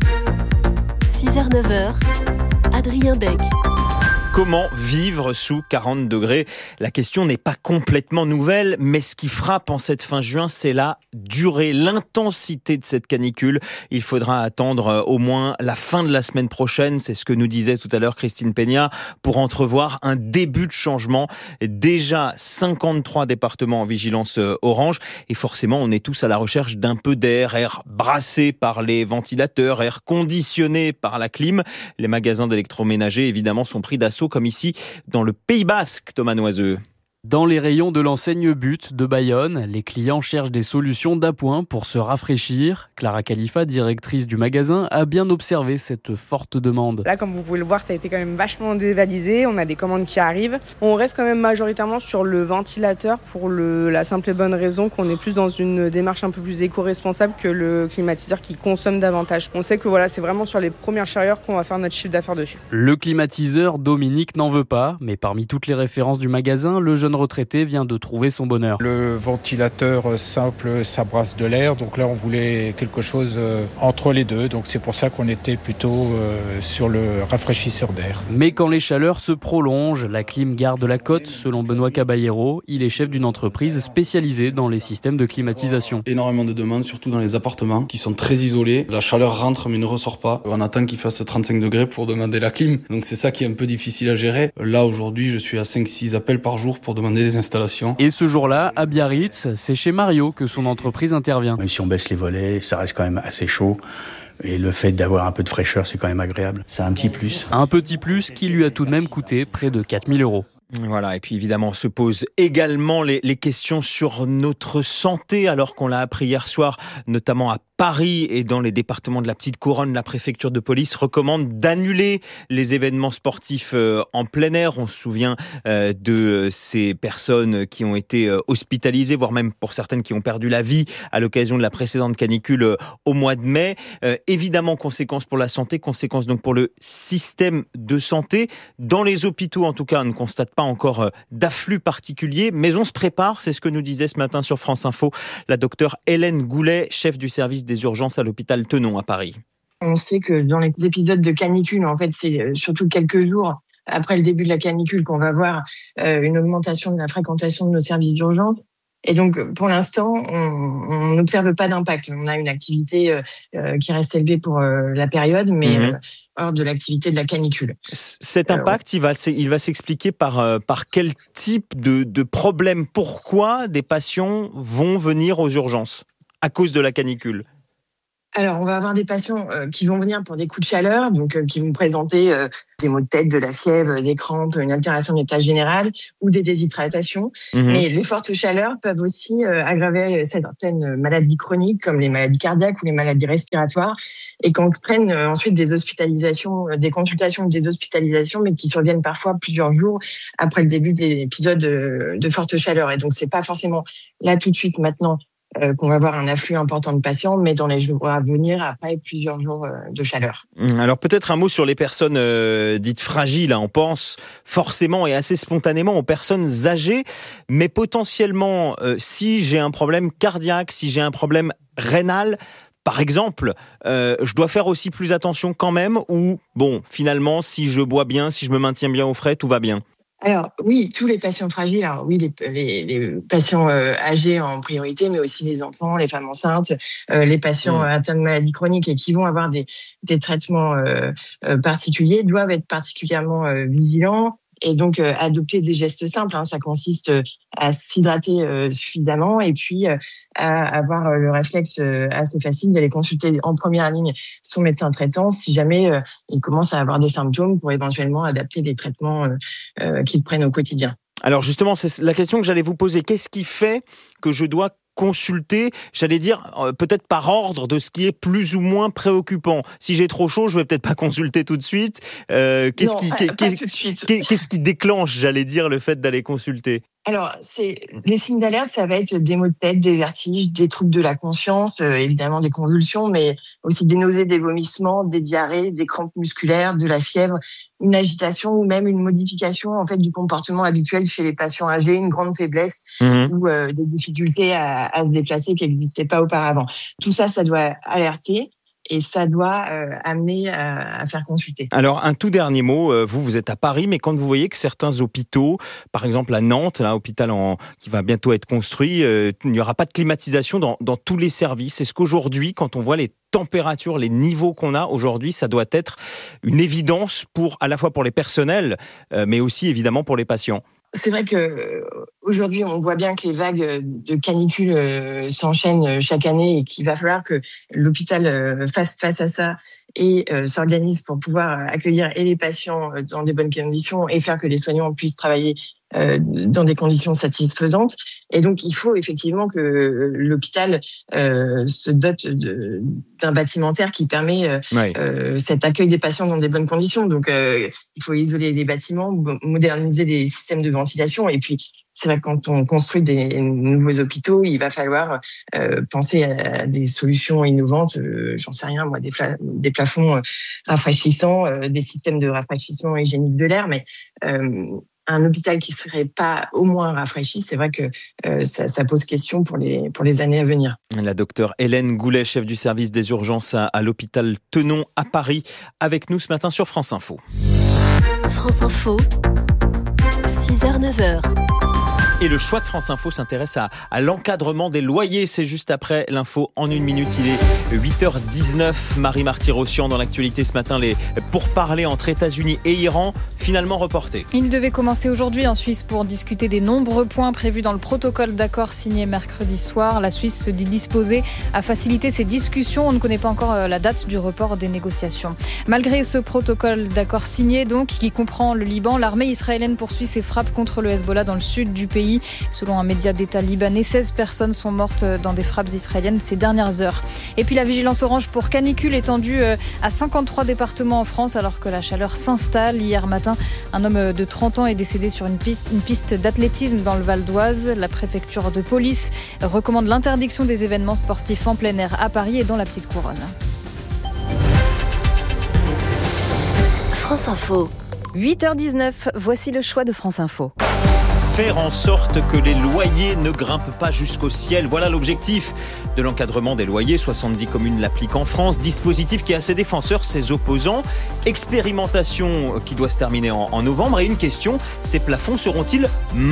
6h-9h, Adrien Beck. Comment vivre sous 40 degrés ? La question n'est pas complètement nouvelle, mais ce qui frappe en cette fin juin, c'est la durée, l'intensité de cette canicule. Il faudra attendre au moins la fin de la semaine prochaine, c'est ce que nous disait tout à l'heure Christine Peña, pour entrevoir un début de changement. Déjà 53 départements en vigilance orange, et forcément on est tous à la recherche d'un peu d'air, air brassé par les ventilateurs, air conditionné par la clim. Les magasins d'électroménager évidemment sont pris d'assaut, comme ici dans le Pays Basque, Thomas Noiseux. Dans les rayons de l'enseigne But de Bayonne, les clients cherchent des solutions d'appoint pour se rafraîchir. Clara Khalifa, directrice du magasin, a bien observé cette forte demande. Là, comme vous pouvez le voir, ça a été quand même vachement dévalisé. On a des commandes qui arrivent. On reste quand même majoritairement sur le ventilateur pour la simple et bonne raison qu'on est plus dans une démarche un peu plus éco-responsable que le climatiseur qui consomme davantage. On sait que c'est vraiment sur les premières chaleurs qu'on va faire notre chiffre d'affaires dessus. Le climatiseur, Dominique n'en veut pas, mais parmi toutes les références du magasin, le jeune retraité vient de trouver son bonheur. Le ventilateur simple, ça brasse de l'air, donc là on voulait quelque chose entre les deux, donc c'est pour ça qu'on était plutôt sur le rafraîchisseur d'air. Mais quand les chaleurs se prolongent, la clim garde la cote, selon Benoît Caballero. Il est chef d'une entreprise spécialisée dans les systèmes de climatisation. Énormément de demandes, surtout dans les appartements qui sont très isolés. La chaleur rentre mais ne ressort pas. On attend qu'il fasse 35 degrés pour demander la clim, donc c'est ça qui est un peu difficile à gérer. Là aujourd'hui je suis à 5-6 appels par jour pour demander des installations. Et ce jour-là, à Biarritz, c'est chez Mario que son entreprise intervient. Même si on baisse les volets, ça reste quand même assez chaud. Et le fait d'avoir un peu de fraîcheur, c'est quand même agréable. C'est un petit plus. Un petit plus qui lui a tout de même coûté près de 4 000 €. Voilà, et puis évidemment, on se pose également les questions sur notre santé, alors qu'on l'a appris hier soir, notamment à Paris et dans les départements de la Petite Couronne, la préfecture de police recommande d'annuler les événements sportifs en plein air. On se souvient de ces personnes qui ont été hospitalisées, voire même pour certaines qui ont perdu la vie à l'occasion de la précédente canicule au mois de mai. Évidemment, conséquences pour la santé, conséquences donc pour le système de santé. Dans les hôpitaux, en tout cas, on ne constate pas encore d'afflux particulier, mais on se prépare. C'est ce que nous disait ce matin sur France Info la docteure Hélène Goulet, chef du service des urgences à l'hôpital Tenon à Paris. On sait que dans les épisodes de canicule, en fait, c'est surtout quelques jours après le début de la canicule qu'on va voir une augmentation de la fréquentation de nos services d'urgence. Et donc, pour l'instant, on n'observe pas d'impact. On a une activité qui reste élevée pour la période, mais hors de l'activité de la canicule. Cet impact, il va s'expliquer par quel type de problème? Pourquoi des patients vont venir aux urgences à cause de la canicule? Alors, on va avoir des patients qui vont venir pour des coups de chaleur, donc qui vont présenter des maux de tête, de la fièvre, des crampes, une altération de l'état général ou des déshydratations. Mais les fortes chaleurs peuvent aussi aggraver certaines maladies chroniques comme les maladies cardiaques ou les maladies respiratoires et qu'entraînent ensuite des hospitalisations, des consultations ou des hospitalisations, mais qui surviennent parfois plusieurs jours après le début de l'épisode de forte chaleur. Et donc, c'est pas forcément là tout de suite maintenant qu'on va avoir un afflux important de patients, mais dans les jours à venir, après plusieurs jours de chaleur. Alors peut-être un mot sur les personnes dites fragiles. On pense forcément et assez spontanément aux personnes âgées, mais potentiellement, si j'ai un problème cardiaque, si j'ai un problème rénal, par exemple, je dois faire aussi plus attention quand même, ou bon, finalement, si je bois bien, si je me maintiens bien au frais, tout va bien? Alors oui, tous les patients fragiles, alors oui, les patients âgés en priorité, mais aussi les enfants, les femmes enceintes, les patients atteints de maladies chroniques et qui vont avoir des traitements particuliers doivent être particulièrement vigilants. Et donc, adopter des gestes simples, ça consiste à s'hydrater suffisamment et puis à avoir le réflexe assez facile d'aller consulter en première ligne son médecin traitant si jamais il commence à avoir des symptômes pour éventuellement adapter les traitements qu'ils prennent au quotidien. Alors justement, c'est la question que j'allais vous poser. Qu'est-ce qui fait que je dois consulter, j'allais dire, peut-être par ordre de ce qui est plus ou moins préoccupant? Si j'ai trop chaud, je vais peut-être pas consulter tout de suite. Qu'est-ce qui déclenche, j'allais dire, le fait d'aller consulter? Alors, les signes d'alerte, ça va être des maux de tête, des vertiges, des troubles de la conscience, évidemment des convulsions, mais aussi des nausées, des vomissements, des diarrhées, des crampes musculaires, de la fièvre, une agitation ou même une modification en fait du comportement habituel chez les patients âgés, une grande faiblesse ou des difficultés à se déplacer qui n'existaient pas auparavant. Tout ça, ça doit alerter. Et ça doit amener à faire consulter. Alors, un tout dernier mot. Vous êtes à Paris, mais quand vous voyez que certains hôpitaux, par exemple à Nantes, là, hôpital qui va bientôt être construit, il n'y aura pas de climatisation dans tous les services. Est-ce qu'aujourd'hui, quand on voit les températures, les niveaux qu'on a aujourd'hui, ça doit être une évidence à la fois pour les personnels, mais aussi évidemment pour les patients? C'est vrai que aujourd'hui, on voit bien que les vagues de canicule s'enchaînent chaque année et qu'il va falloir que l'hôpital fasse face à ça et s'organise pour pouvoir accueillir et les patients dans des bonnes conditions et faire que les soignants puissent travailler dans des conditions satisfaisantes. Et donc, il faut effectivement que l'hôpital se dote d'un bâtimentaire qui permet cet accueil des patients dans des bonnes conditions. Donc, il faut isoler les bâtiments, moderniser les systèmes de ventilation. Et puis, c'est vrai que quand on construit des nouveaux hôpitaux, il va falloir penser à des solutions innovantes. J'en sais rien, moi, des plafonds rafraîchissants, des systèmes de rafraîchissement hygiénique de l'air. Mais un hôpital qui serait pas au moins rafraîchi, c'est vrai que ça pose question pour les années à venir. La docteure Hélène Goulet, chef du service des urgences à l'hôpital Tenon à Paris, avec nous ce matin sur France Info. France Info, 6h-9h. Et le choix de France Info s'intéresse à l'encadrement des loyers. C'est juste après l'info en 1 minute. Il est 8h19. Marie Marty-Rossian dans l'actualité ce matin. Les pourparlers entre États-Unis et Iran finalement reportés. Il devait commencer aujourd'hui en Suisse pour discuter des nombreux points prévus dans le protocole d'accord signé mercredi soir. La Suisse se dit disposée à faciliter ces discussions. On ne connaît pas encore la date du report des négociations. Malgré ce protocole d'accord signé, donc, qui comprend le Liban, l'armée israélienne poursuit ses frappes contre le Hezbollah dans le sud du pays. Selon un média d'État libanais, 16 personnes sont mortes dans des frappes israéliennes ces dernières heures. Et puis la vigilance orange pour canicule étendue à 53 départements en France alors que la chaleur s'installe. Hier matin, un homme de 30 ans est décédé sur une piste d'athlétisme dans le Val d'Oise. La préfecture de police recommande l'interdiction des événements sportifs en plein air à Paris et dans la Petite Couronne. France Info. 8h19, voici le choix de France Info. faire en sorte que les loyers ne grimpent pas jusqu'au ciel. Voilà l'objectif de l'encadrement des loyers. 70 communes l'appliquent en France. Dispositif qui a ses défenseurs, ses opposants. Expérimentation qui doit se terminer en novembre. Et une question, ces plafonds seront-ils maintenus ?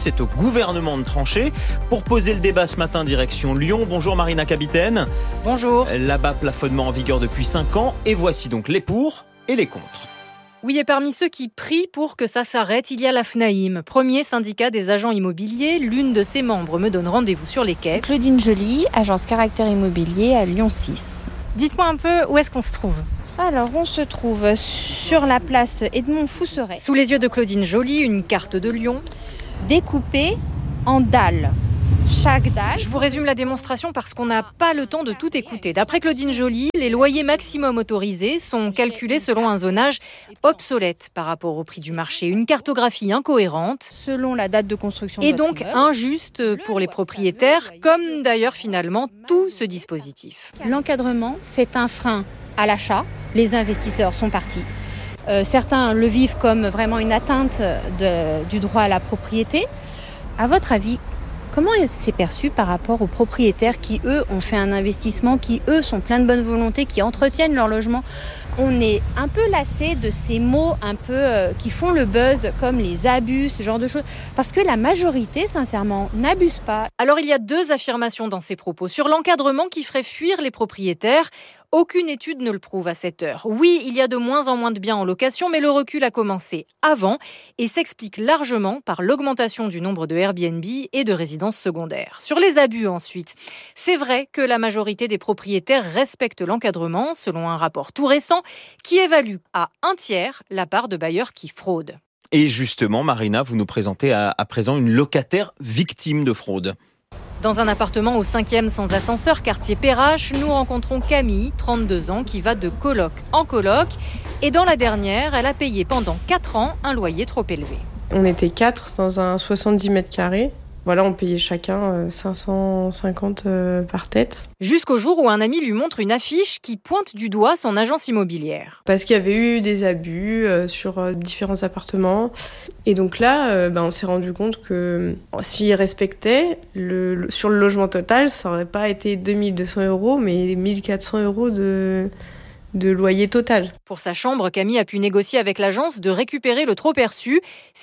C'est au gouvernement de trancher. Pour poser le débat ce matin, direction Lyon. Bonjour Marina Capitaine. Bonjour. Là-bas, plafonnement en vigueur depuis 5 ans. Et voici donc les pour et les contre. Oui, et parmi ceux qui prient pour que ça s'arrête, il y a la FNAIM, premier syndicat des agents immobiliers. L'une de ses membres me donne rendez-vous sur les quais. Claudine Joly, agence Caractère Immobilier à Lyon 6. Dites-moi un peu où est-ce qu'on se trouve ? Alors, on se trouve sur la place Edmond Fousseret. Sous les yeux de Claudine Joly, une carte de Lyon. Découpée en dalles. Chaque dalle. Je vous résume la démonstration parce qu'on n'a pas le temps de tout écouter. D'après Claudine Joly, les loyers maximum autorisés sont calculés selon un zonage obsolète par rapport au prix du marché, une cartographie incohérente. Selon la date de construction. Et donc injuste pour les propriétaires, comme d'ailleurs finalement tout ce dispositif. L'encadrement, c'est un frein à l'achat. Les investisseurs sont partis. Certains le vivent comme vraiment une atteinte du droit à la propriété. À votre avis, comment c'est perçu par rapport aux propriétaires qui, eux, ont fait un investissement, qui, eux, sont pleins de bonne volonté, qui entretiennent leur logement ? On est un peu lassé de ces mots un peu qui font le buzz, comme les abus, ce genre de choses. Parce que la majorité, sincèrement, n'abuse pas. Alors, il y a 2 affirmations dans ces propos. Sur l'encadrement qui ferait fuir les propriétaires, aucune étude ne le prouve à cette heure. Oui, il y a de moins en moins de biens en location, mais le recul a commencé avant et s'explique largement par l'augmentation du nombre de Airbnb et de résidences secondaires. Sur les abus ensuite, c'est vrai que la majorité des propriétaires respectent l'encadrement, selon un rapport tout récent qui évalue à 1/3 la part de bailleurs qui fraudent. Et justement, Marina, vous nous présentez à présent une locataire victime de fraude. Dans un appartement au 5e sans ascenseur, quartier Perrache, nous rencontrons Camille, 32 ans, qui va de coloc en coloc. Et dans la dernière, elle a payé pendant 4 ans un loyer trop élevé. On était 4 dans un 70 mètres carrés. Voilà, on payait chacun 550 par tête. Jusqu'au jour où un ami lui montre une affiche qui pointe du doigt son agence immobilière. Parce qu'il y avait eu des abus sur différents appartements. Et donc là, on s'est rendu compte que s'ils respectaient, sur le logement total, ça n'aurait pas été 2200 €, mais 1400 € de loyer total. Pour sa chambre, Camille a pu négocier avec l'agence de récupérer le trop perçu,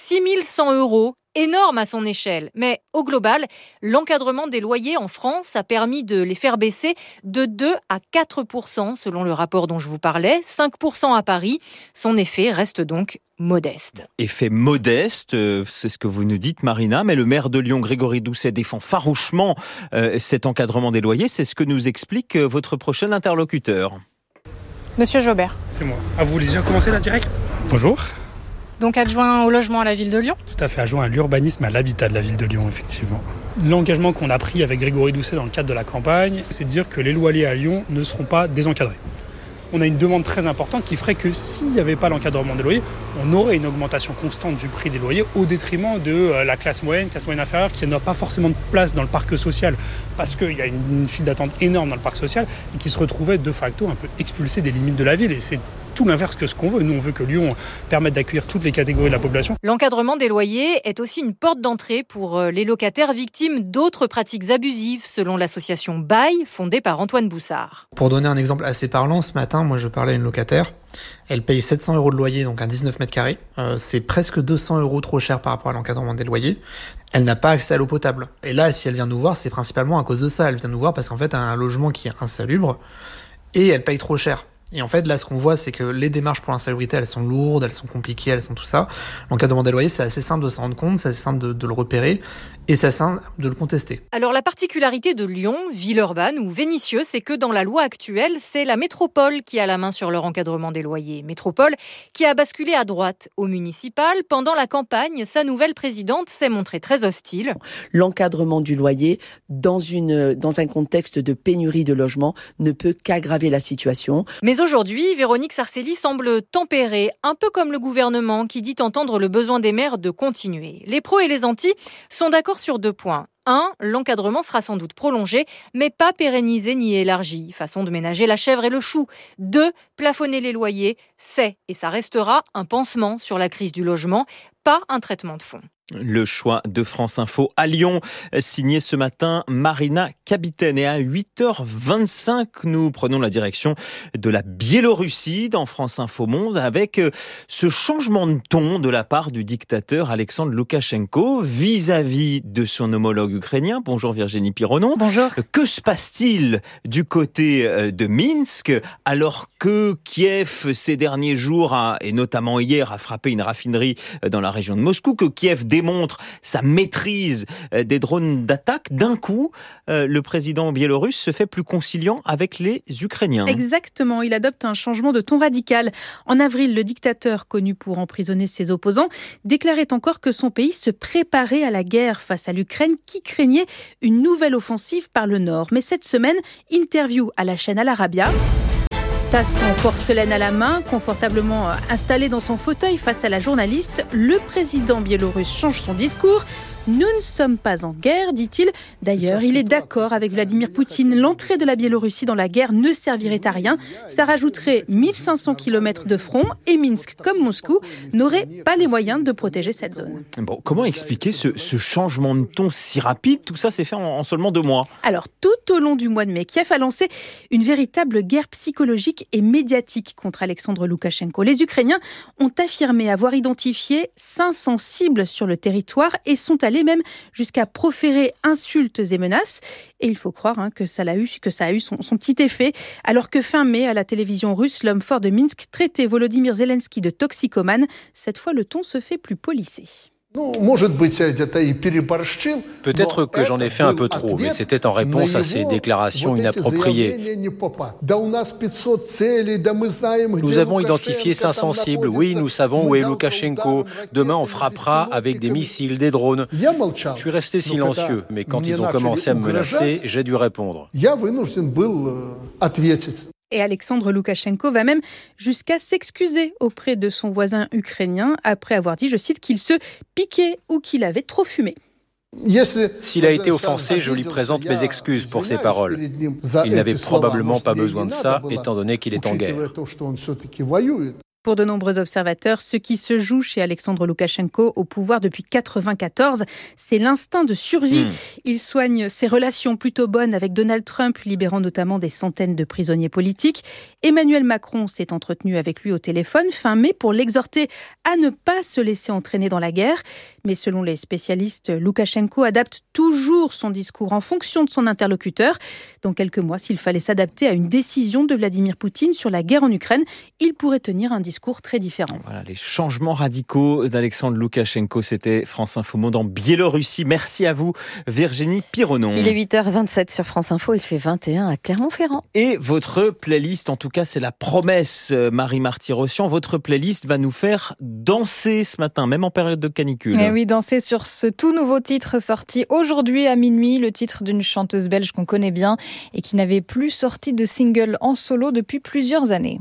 6100 €. Énorme à son échelle. Mais au global, l'encadrement des loyers en France a permis de les faire baisser de 2 à 4% selon le rapport dont je vous parlais, 5% à Paris. Son effet reste donc modeste. Effet modeste, c'est ce que vous nous dites Marina, mais le maire de Lyon, Grégory Doucet, défend farouchement cet encadrement des loyers. C'est ce que nous explique votre prochain interlocuteur. Monsieur Jobert. C'est moi. Ah, vous voulez déjà commencer là direct ? Bonjour. Donc adjoint au logement à la ville de Lyon ? Tout à fait, adjoint à l'urbanisme et à l'habitat de la ville de Lyon, effectivement. L'engagement qu'on a pris avec Grégory Doucet dans le cadre de la campagne, c'est de dire que les loyers à Lyon ne seront pas désencadrés. On a une demande très importante qui ferait que s'il n'y avait pas l'encadrement des loyers, on aurait une augmentation constante du prix des loyers au détriment de la classe moyenne inférieure qui n'a pas forcément de place dans le parc social parce qu'il y a une file d'attente énorme dans le parc social et qui se retrouvait de facto un peu expulsée des limites de la ville. Et c'est tout l'inverse que ce qu'on veut. Nous, on veut que Lyon permette d'accueillir toutes les catégories de la population. L'encadrement des loyers est aussi une porte d'entrée pour les locataires victimes d'autres pratiques abusives, selon l'association Bail, fondée par Antoine Boussard. Pour donner un exemple assez parlant, ce matin, moi je parlais à une locataire. Elle paye 700 € de loyer, donc un 19 mètres carrés. C'est presque 200 € trop cher par rapport à l'encadrement des loyers. Elle n'a pas accès à l'eau potable. Et là, si elle vient nous voir, c'est principalement à cause de ça. Elle vient nous voir parce qu'en fait, elle a un logement qui est insalubre et elle paye trop cher. Et en fait, là, ce qu'on voit, c'est que les démarches pour l'insalubrité, elles sont lourdes, elles sont compliquées, elles sont tout ça. L'encadrement des loyers, c'est assez simple de s'en rendre compte, c'est assez simple de le repérer, et c'est assez simple de le contester. Alors, la particularité de Lyon, ville urbaine ou Vénissieux, c'est que dans la loi actuelle, c'est la métropole qui a la main sur leur encadrement des loyers. Métropole qui a basculé à droite au municipal. Pendant la campagne, sa nouvelle présidente s'est montrée très hostile. L'encadrement du loyer, dans un contexte de pénurie de logements, ne peut qu'aggraver la situation. Mais aujourd'hui, Véronique Sarcelli semble tempérée, un peu comme le gouvernement qui dit entendre le besoin des maires de continuer. Les pros et les antis sont d'accord sur 2 points. 1. L'encadrement sera sans doute prolongé, mais pas pérennisé ni élargi. Façon de ménager la chèvre et le chou. 2. Plafonner les loyers, c'est et ça restera un pansement sur la crise du logement, pas un traitement de fond. Le choix de France Info à Lyon, signé ce matin Marina Kabiten. Et à 8h25, nous prenons la direction de la Biélorussie dans France Info Monde avec ce changement de ton de la part du dictateur Alexandre Loukachenko vis-à-vis de son homologue ukrainien. Bonjour Virginie Pironon. Bonjour. Que se passe-t-il du côté de Minsk alors que Kiev ces derniers jours et notamment hier a frappé une raffinerie dans la région de Moscou, que Kiev démontre sa maîtrise des drones d'attaque, d'un coup, le président biélorusse se fait plus conciliant avec les Ukrainiens. Exactement, il adopte un changement de ton radical. En avril, le dictateur, connu pour emprisonner ses opposants, déclarait encore que son pays se préparait à la guerre face à l'Ukraine qui craignait une nouvelle offensive par le nord. Mais cette semaine, interview à la chaîne Al Arabiya. Tasse en porcelaine à la main, confortablement installé dans son fauteuil face à la journaliste, le président biélorusse change son discours. Nous ne sommes pas en guerre, dit-il. D'ailleurs, il est d'accord avec Vladimir Poutine. L'entrée de la Biélorussie dans la guerre ne servirait à rien. Ça rajouterait 1500 km de front et Minsk, comme Moscou, n'aurait pas les moyens de protéger cette zone. Bon, comment expliquer ce changement de ton si rapide ? Tout ça s'est fait en seulement 2 mois. Alors, tout au long du mois de mai, Kiev a lancé une véritable guerre psychologique et médiatique contre Alexandre Loukachenko. Les Ukrainiens ont affirmé avoir identifié 500 cibles sur le territoire et sont allés même jusqu'à proférer insultes et menaces. Et il faut croire que ça a eu son petit effet. Alors que fin mai, à la télévision russe, l'homme fort de Minsk traitait Volodymyr Zelensky de toxicomane. Cette fois, le ton se fait plus policé. Peut-être que j'en ai fait un peu trop, mais c'était en réponse à ces déclarations inappropriées. Nous avons identifié 500 cibles. Oui, nous savons où est Loukachenko. Demain, on frappera avec des missiles, des drones. Je suis resté silencieux, mais quand ils ont commencé à me menacer, j'ai dû répondre. Et Alexandre Loukachenko va même jusqu'à s'excuser auprès de son voisin ukrainien après avoir dit, je cite, qu'il se piquait ou qu'il avait trop fumé. S'il a été offensé, je lui présente mes excuses pour ces paroles. Il n'avait probablement pas besoin de ça, étant donné qu'il est en guerre. Pour de nombreux observateurs, ce qui se joue chez Alexandre Loukachenko au pouvoir depuis 1994, c'est l'instinct de survie. Il soigne ses relations plutôt bonnes avec Donald Trump, libérant notamment des centaines de prisonniers politiques. Emmanuel Macron s'est entretenu avec lui au téléphone fin mai pour l'exhorter à ne pas se laisser entraîner dans la guerre. Mais selon les spécialistes, Loukachenko adapte toujours son discours en fonction de son interlocuteur. Dans quelques mois, s'il fallait s'adapter à une décision de Vladimir Poutine sur la guerre en Ukraine, il pourrait tenir un discours très différent. Voilà, les changements radicaux d'Alexandre Loukachenko, c'était France Info Monde en Biélorussie. Merci à vous, Virginie Pironon. Il est 8h27 sur France Info, il fait 21 à Clermont-Ferrand. Et votre playlist, en tout cas c'est la promesse, Marie Marty-Rossian, votre playlist va nous faire danser ce matin, même en période de canicule. Et oui, danser sur ce tout nouveau titre sorti aujourd'hui à minuit, le titre d'une chanteuse belge qu'on connaît bien et qui n'avait plus sorti de single en solo depuis plusieurs années.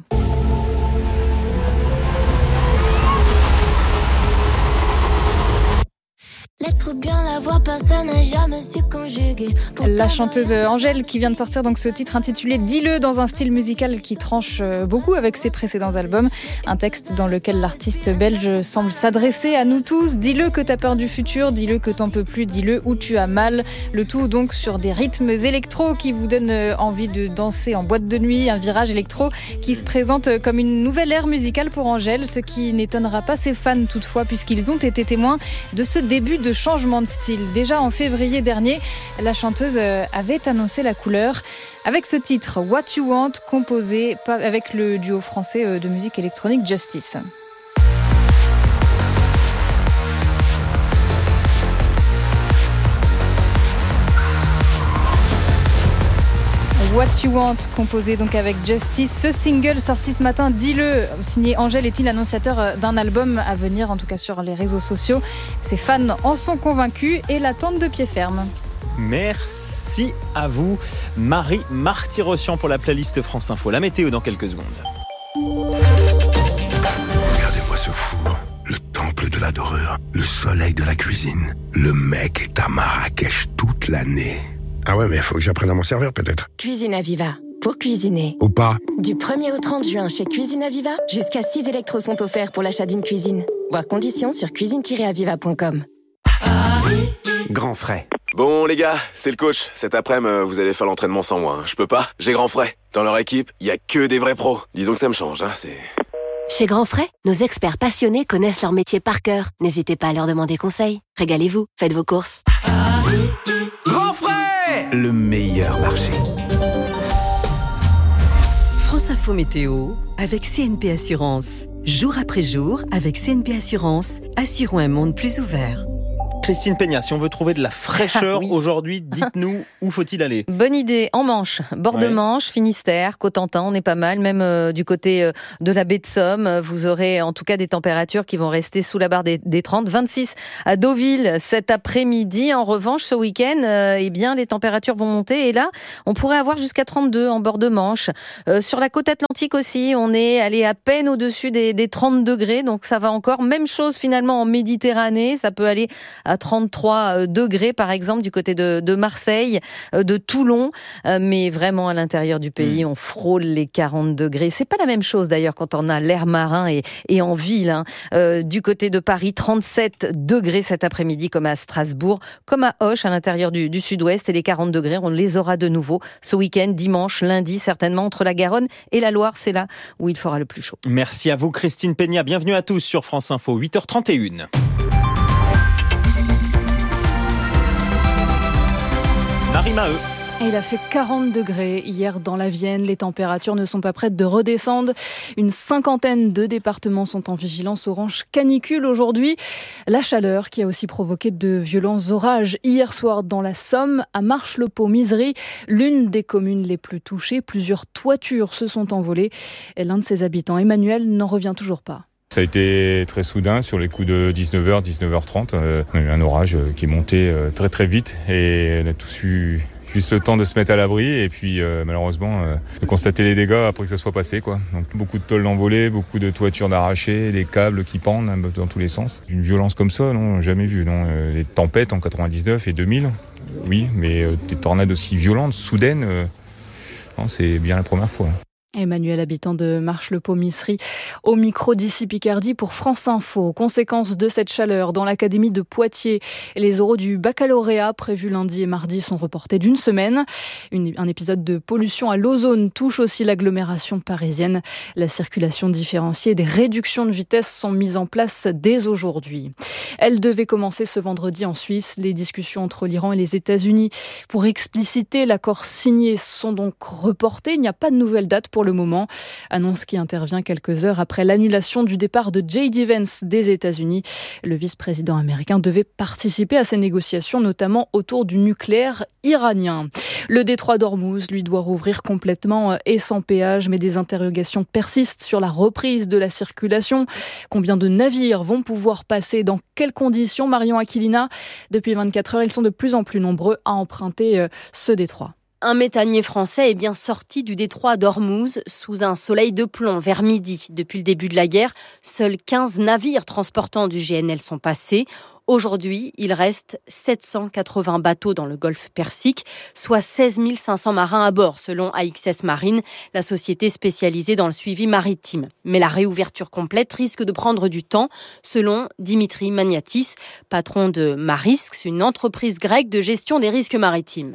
Laisse trop bien la voir, personne n'a jamais su conjuguer. La chanteuse Angèle qui vient de sortir donc ce titre intitulé Dis-le, dans un style musical qui tranche beaucoup avec ses précédents albums. Un texte dans lequel l'artiste belge semble s'adresser à nous tous. Dis-le que t'as peur du futur, dis-le que t'en peux plus, dis-le où tu as mal. Le tout donc sur des rythmes électro qui vous donnent envie de danser en boîte de nuit. Un virage électro qui se présente comme une nouvelle ère musicale pour Angèle, ce qui n'étonnera pas ses fans toutefois puisqu'ils ont été témoins de ce début de changement de style. Déjà en février dernier, la chanteuse avait annoncé la couleur avec ce titre What You Want, composé avec le duo français de musique électronique Justice. What You Want, composé donc avec Justice. Ce single sorti ce matin, Dis-le, signé Angèle, est-il annonciateur d'un album à venir, en tout cas sur les réseaux sociaux. Ses fans en sont convaincus et l'attendent de pied ferme. Merci à vous, Marie Marty-Rossian, pour la playlist France Info. La météo dans quelques secondes. Regardez-moi ce four, le temple de de la dorure, le soleil de la cuisine. Le mec est à Marrakech toute l'année. Ah ouais, mais il faut que j'apprenne à m'en servir peut-être. Cuisine Aviva. Pour cuisiner. Ou pas. Du 1er au 30 juin chez Cuisine Aviva, jusqu'à 6 électros sont offerts pour l'achat d'une cuisine. Voir conditions sur cuisine-aviva.com. Grand frais. Bon les gars, c'est le coach. Cet après-midi, vous allez faire l'entraînement sans moi. Je peux pas, j'ai Grand frais. Dans leur équipe, il y a que des vrais pros. Disons que ça me change, c'est... Chez Grand Frais, nos experts passionnés connaissent leur métier par cœur. N'hésitez pas à leur demander conseil. Régalez-vous, faites vos courses. Grand frais, le meilleur marché. France Info Météo avec CNP Assurance. Jour après jour, avec CNP Assurance, assurons un monde plus ouvert. Christine Peña, si on veut trouver de la fraîcheur aujourd'hui, dites-nous où faut-il aller ? Bonne idée, en Manche, bord de Manche, Finistère, Cotentin, on est pas mal, même du côté de la baie de Somme. Vous aurez en tout cas des températures qui vont rester sous la barre des 30, 26 à Deauville cet après-midi. En revanche, ce week-end, eh bien, les températures vont monter et là, on pourrait avoir jusqu'à 32 en bord de Manche. Sur la côte atlantique aussi, on est allé à peine au-dessus des 30 degrés, donc ça va encore. Même chose finalement en Méditerranée, ça peut aller à 33 degrés par exemple du côté de Marseille, de Toulon, mais vraiment à l'intérieur du pays on frôle les 40 degrés. C'est pas la même chose d'ailleurs quand on a l'air marin et en ville. Du côté de Paris, 37 degrés cet après-midi comme à Strasbourg, comme à Auch à l'intérieur du sud-ouest, et les 40 degrés on les aura de nouveau ce week-end, dimanche, lundi certainement, entre la Garonne et la Loire, c'est là où il fera le plus chaud. Merci à vous Christine Peña, bienvenue à tous sur France Info, 8h31. Marie Maheu. Il a fait 40 degrés hier dans la Vienne. Les températures ne sont pas prêtes de redescendre. Une cinquantaine de départements sont en vigilance orange canicule aujourd'hui. La chaleur qui a aussi provoqué de violents orages hier soir dans la Somme, à Marches-le-Pau-Misery, l'une des communes les plus touchées. Plusieurs toitures se sont envolées. Et l'un de ses habitants, Emmanuel, n'en revient toujours pas. Ça a été très soudain, sur les coups de 19h, 19h30. On a eu un orage qui est monté très très vite et on a tous eu juste le temps de se mettre à l'abri et puis malheureusement de constater les dégâts après que ça soit passé, quoi. Donc beaucoup de tôles envolées, beaucoup de toitures d'arrachées, des câbles qui pendent dans tous les sens. Une violence comme ça, non, jamais vu. Non. Les tempêtes en 99 et 2000, oui, mais des tornades aussi violentes, soudaines, non, c'est bien la première fois. Emmanuel, habitant de Marches-le-Pau-Misery, au micro d'ici Picardie pour France Info. Conséquence de cette chaleur dans l'académie de Poitiers, les oraux du baccalauréat prévus lundi et mardi sont reportés d'une semaine. Un épisode de pollution à l'ozone touche aussi l'agglomération parisienne. La circulation différenciée et des réductions de vitesse sont mises en place dès aujourd'hui. Elle devait commencer ce vendredi en Suisse. Les discussions entre l'Iran et les États-Unis pour expliciter l'accord signé sont donc reportées. Il n'y a pas de nouvelle date pour le moment. Annonce qui intervient quelques heures après l'annulation du départ de J.D. Vance des États-Unis. Le vice-président américain devait participer à ces négociations, notamment autour du nucléaire iranien. Le détroit d'Ormuz, lui, doit rouvrir complètement et sans péage, mais des interrogations persistent sur la reprise de la circulation. Combien de navires vont pouvoir passer, dans quelles conditions, Marion Aquilina? Depuis 24 heures, ils sont de plus en plus nombreux à emprunter ce détroit. Un méthanier français est bien sorti du détroit d'Ormuz sous un soleil de plomb vers midi. Depuis le début de la guerre, seuls 15 navires transportant du GNL sont passés. Aujourd'hui, il reste 780 bateaux dans le golfe Persique, soit 16 500 marins à bord, selon AXS Marine, la société spécialisée dans le suivi maritime. Mais la réouverture complète risque de prendre du temps, selon Dimitri Magnatis, patron de Marisks, une entreprise grecque de gestion des risques maritimes.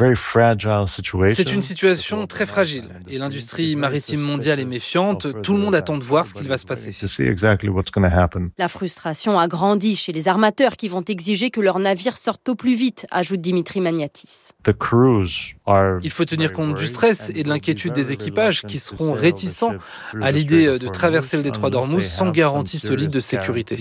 C'est une situation très fragile et l'industrie maritime mondiale est méfiante. Tout le monde attend de voir ce qu'il va se passer. La frustration a grandi chez les armateurs qui vont exiger que leurs navires sortent au plus vite, ajoute Dimitri Magnatis. Il faut tenir compte du stress et de l'inquiétude des équipages qui seront réticents à l'idée de traverser le détroit d'Ormuz sans garantie solide de sécurité.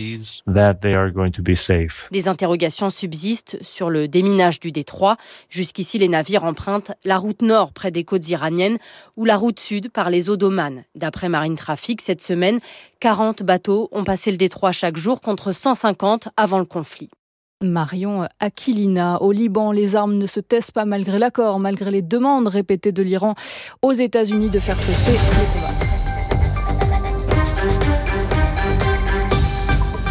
Des interrogations subsistent sur le déminage du détroit. Jusqu'ici, les navires empruntent la route nord près des côtes iraniennes ou la route sud par les eaux d'Oman. D'après Marine Traffic, cette semaine, 40 bateaux ont passé le détroit chaque jour contre 150 avant le conflit. Marion Aquilina. Au Liban, les armes ne se taisent pas malgré l'accord, malgré les demandes répétées de l'Iran aux États-Unis de faire cesser les combats.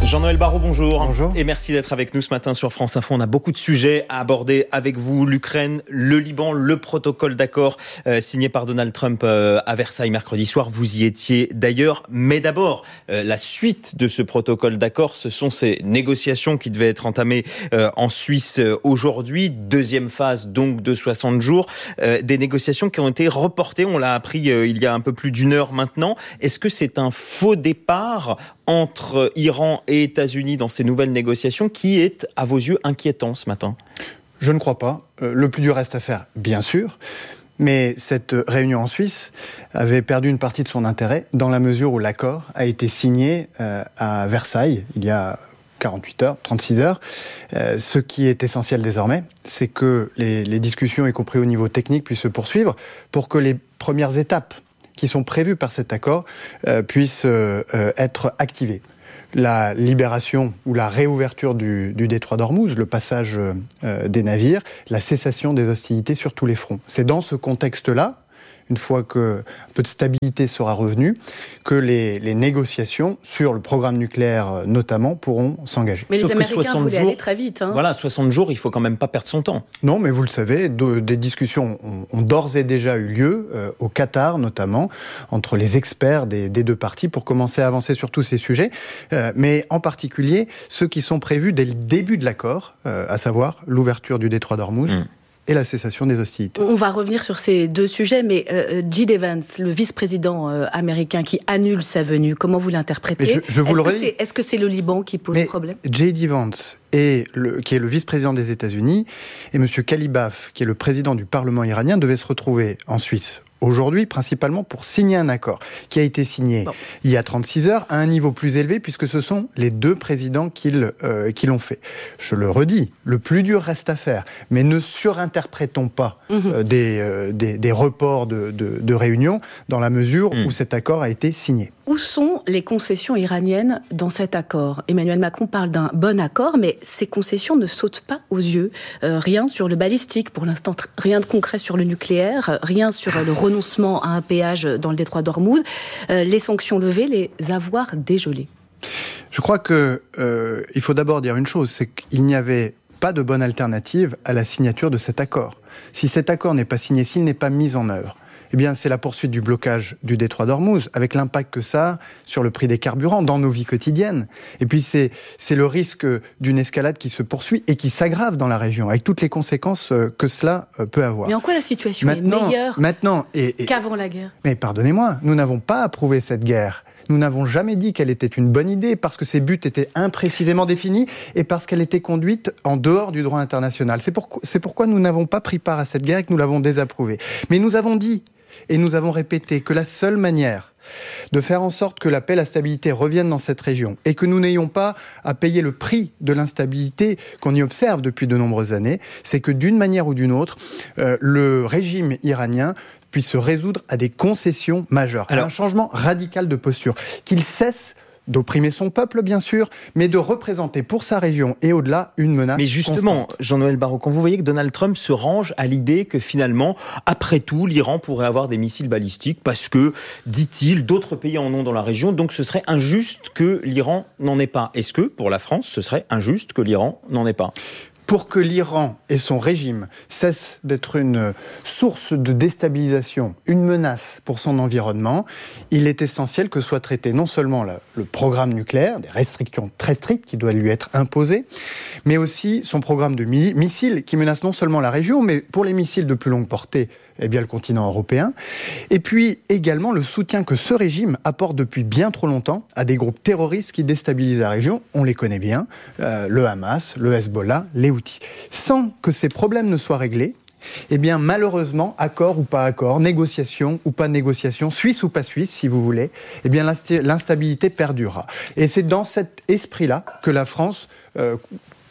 Jean-Noël Barrot, bonjour. Bonjour. Et merci d'être avec nous ce matin sur France Info. On a beaucoup de sujets à aborder avec vous. L'Ukraine, le Liban, le protocole d'accord signé par Donald Trump à Versailles mercredi soir. Vous y étiez d'ailleurs. Mais d'abord, la suite de ce protocole d'accord, ce sont ces négociations qui devaient être entamées en Suisse aujourd'hui. Deuxième phase donc de 60 jours. Des négociations qui ont été reportées. On l'a appris il y a un peu plus d'une heure maintenant. Est-ce que c'est un faux départ entre Iran et États-Unis dans ces nouvelles négociations qui est, à vos yeux, inquiétant ce matin ? Je ne crois pas. Le plus dur reste à faire, bien sûr. Mais cette réunion en Suisse avait perdu une partie de son intérêt dans la mesure où l'accord a été signé à Versailles il y a 48 heures, 36 heures. Ce qui est essentiel désormais, c'est que les discussions, y compris au niveau technique, puissent se poursuivre pour que les premières étapes qui sont prévues par cet accord puissent être activées. La libération ou la réouverture du détroit d'Ormuz, le passage des navires, la cessation des hostilités sur tous les fronts. C'est dans ce contexte-là, une fois qu'un peu de stabilité sera revenue, que les négociations sur le programme nucléaire notamment pourront s'engager. Mais Sauf les Américains 60 voulaient jours, aller très vite. Voilà, 60 jours, il faut quand même pas perdre son temps. Non, mais vous le savez, des discussions ont d'ores et déjà eu lieu, au Qatar notamment, entre les experts des deux parties pour commencer à avancer sur tous ces sujets, mais en particulier ceux qui sont prévus dès le début de l'accord, à savoir l'ouverture du détroit d'Ormuz. Et la cessation des hostilités. On va revenir sur ces deux sujets, mais J.D. Vance, le vice-président américain qui annule sa venue, comment vous l'interprétez ? Je vous le redis. Est-ce que c'est le Liban qui pose problème ? J.D. Vance, qui est le vice-président des États-Unis, et M. Kalibaf, qui est le président du Parlement iranien, devaient se retrouver en Suisse aujourd'hui, principalement pour signer un accord qui a été signé il y a 36 heures à un niveau plus élevé, puisque ce sont les deux présidents qui l'ont fait. Je le redis, le plus dur reste à faire, mais ne surinterprétons pas des reports de réunions dans la mesure où cet accord a été signé. Où sont les concessions iraniennes dans cet accord ? Emmanuel Macron parle d'un bon accord, mais ces concessions ne sautent pas aux yeux. Rien sur le balistique, pour l'instant, rien de concret sur le nucléaire, rien sur le renoncement à un péage dans le détroit d'Ormuz, les sanctions levées, les avoirs dégelés. Je crois qu'il faut d'abord dire une chose, c'est qu'il n'y avait pas de bonne alternative à la signature de cet accord. Si cet accord n'est pas signé, s'il n'est pas mis en œuvre, eh bien, c'est la poursuite du blocage du détroit d'Ormuz, avec l'impact que ça a sur le prix des carburants dans nos vies quotidiennes. Et puis, c'est le risque d'une escalade qui se poursuit et qui s'aggrave dans la région, avec toutes les conséquences que cela peut avoir. Mais en quoi la situation est meilleure qu'avant la guerre ? Mais pardonnez-moi, nous n'avons pas approuvé cette guerre. Nous n'avons jamais dit qu'elle était une bonne idée parce que ses buts étaient imprécisément définis et parce qu'elle était conduite en dehors du droit international. C'est pourquoi nous n'avons pas pris part à cette guerre et que nous l'avons désapprouvée. Mais nous avons dit et nous avons répété que la seule manière de faire en sorte que la paix et la stabilité reviennent dans cette région et que nous n'ayons pas à payer le prix de l'instabilité qu'on y observe depuis de nombreuses années, c'est que d'une manière ou d'une autre, le régime iranien puisse se résoudre à des concessions majeures, à un changement radical de posture, qu'il cesse d'opprimer son peuple, bien sûr, mais de représenter pour sa région et au-delà une menace. Mais justement, constante. Jean-Noël Barrot, quand vous voyez que Donald Trump se range à l'idée que finalement, après tout, l'Iran pourrait avoir des missiles balistiques parce que, dit-il, d'autres pays en ont dans la région, donc ce serait injuste que l'Iran n'en ait pas. Est-ce que, pour la France, ce serait injuste que l'Iran n'en ait pas ? Pour que l'Iran et son régime cessent d'être une source de déstabilisation, une menace pour son environnement, il est essentiel que soit traité non seulement le programme nucléaire, des restrictions très strictes qui doivent lui être imposées, mais aussi son programme de missiles qui menace non seulement la région, mais pour les missiles de plus longue portée, eh bien le continent européen, et puis également le soutien que ce régime apporte depuis bien trop longtemps à des groupes terroristes qui déstabilisent la région, on les connaît bien, le Hamas, le Hezbollah, les Houthis. Sans que ces problèmes ne soient réglés, eh bien malheureusement, accord ou pas accord, négociation ou pas négociation, Suisse ou pas Suisse si vous voulez, eh bien l'instabilité perdurera. Et c'est dans cet esprit-là que la France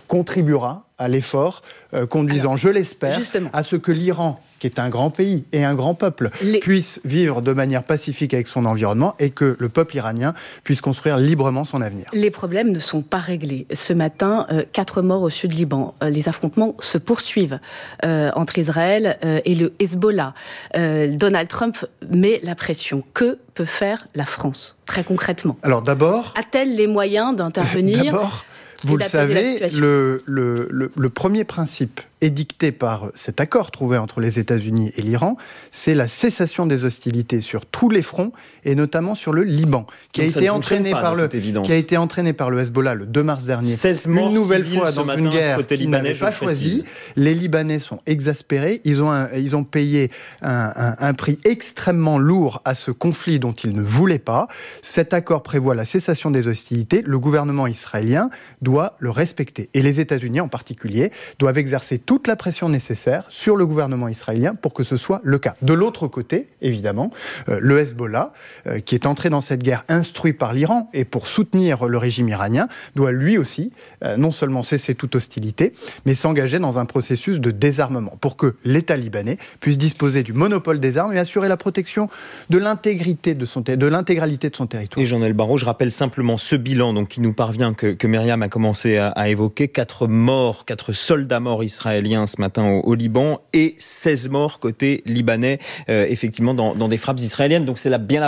contribuera à l'effort conduisant, je l'espère, à ce que l'Iran, qui est un grand pays et un grand peuple, puisse vivre de manière pacifique avec son environnement et que le peuple iranien puisse construire librement son avenir. Les problèmes ne sont pas réglés. Ce matin, 4 morts au sud Liban. Les affrontements se poursuivent entre Israël et le Hezbollah. Donald Trump met la pression. Que peut faire la France, très concrètement ? Alors d'abord... A-t-elle les moyens d'intervenir ? D'abord, vous le savez, le premier principe édicté par cet accord trouvé entre les États-Unis et l'Iran, c'est la cessation des hostilités sur tous les fronts et notamment sur le Liban, qui a été entraîné par le Hezbollah le 2 mars dernier. 16 morts une nouvelle fois dans matin, une guerre qu'ils n'avaient pas choisie. Les Libanais sont exaspérés. Ils ont payé un prix extrêmement lourd à ce conflit dont ils ne voulaient pas. Cet accord prévoit la cessation des hostilités. Le gouvernement israélien doit le respecter. Et les États-Unis en particulier doivent exercer toute la pression nécessaire sur le gouvernement israélien pour que ce soit le cas. De l'autre côté, évidemment, le Hezbollah, qui est entré dans cette guerre instruit par l'Iran et pour soutenir le régime iranien, doit lui aussi non seulement cesser toute hostilité, mais s'engager dans un processus de désarmement pour que l'État libanais puisse disposer du monopole des armes et assurer la protection de l'intégralité de son territoire. Et Jean-Noël Barrot, je rappelle simplement ce bilan donc, qui nous parvient, que Myriam a commencé à évoquer. 4 soldats morts israéliens ce matin au Liban et 16 morts côté libanais, effectivement, dans des frappes israéliennes. Donc c'est bien la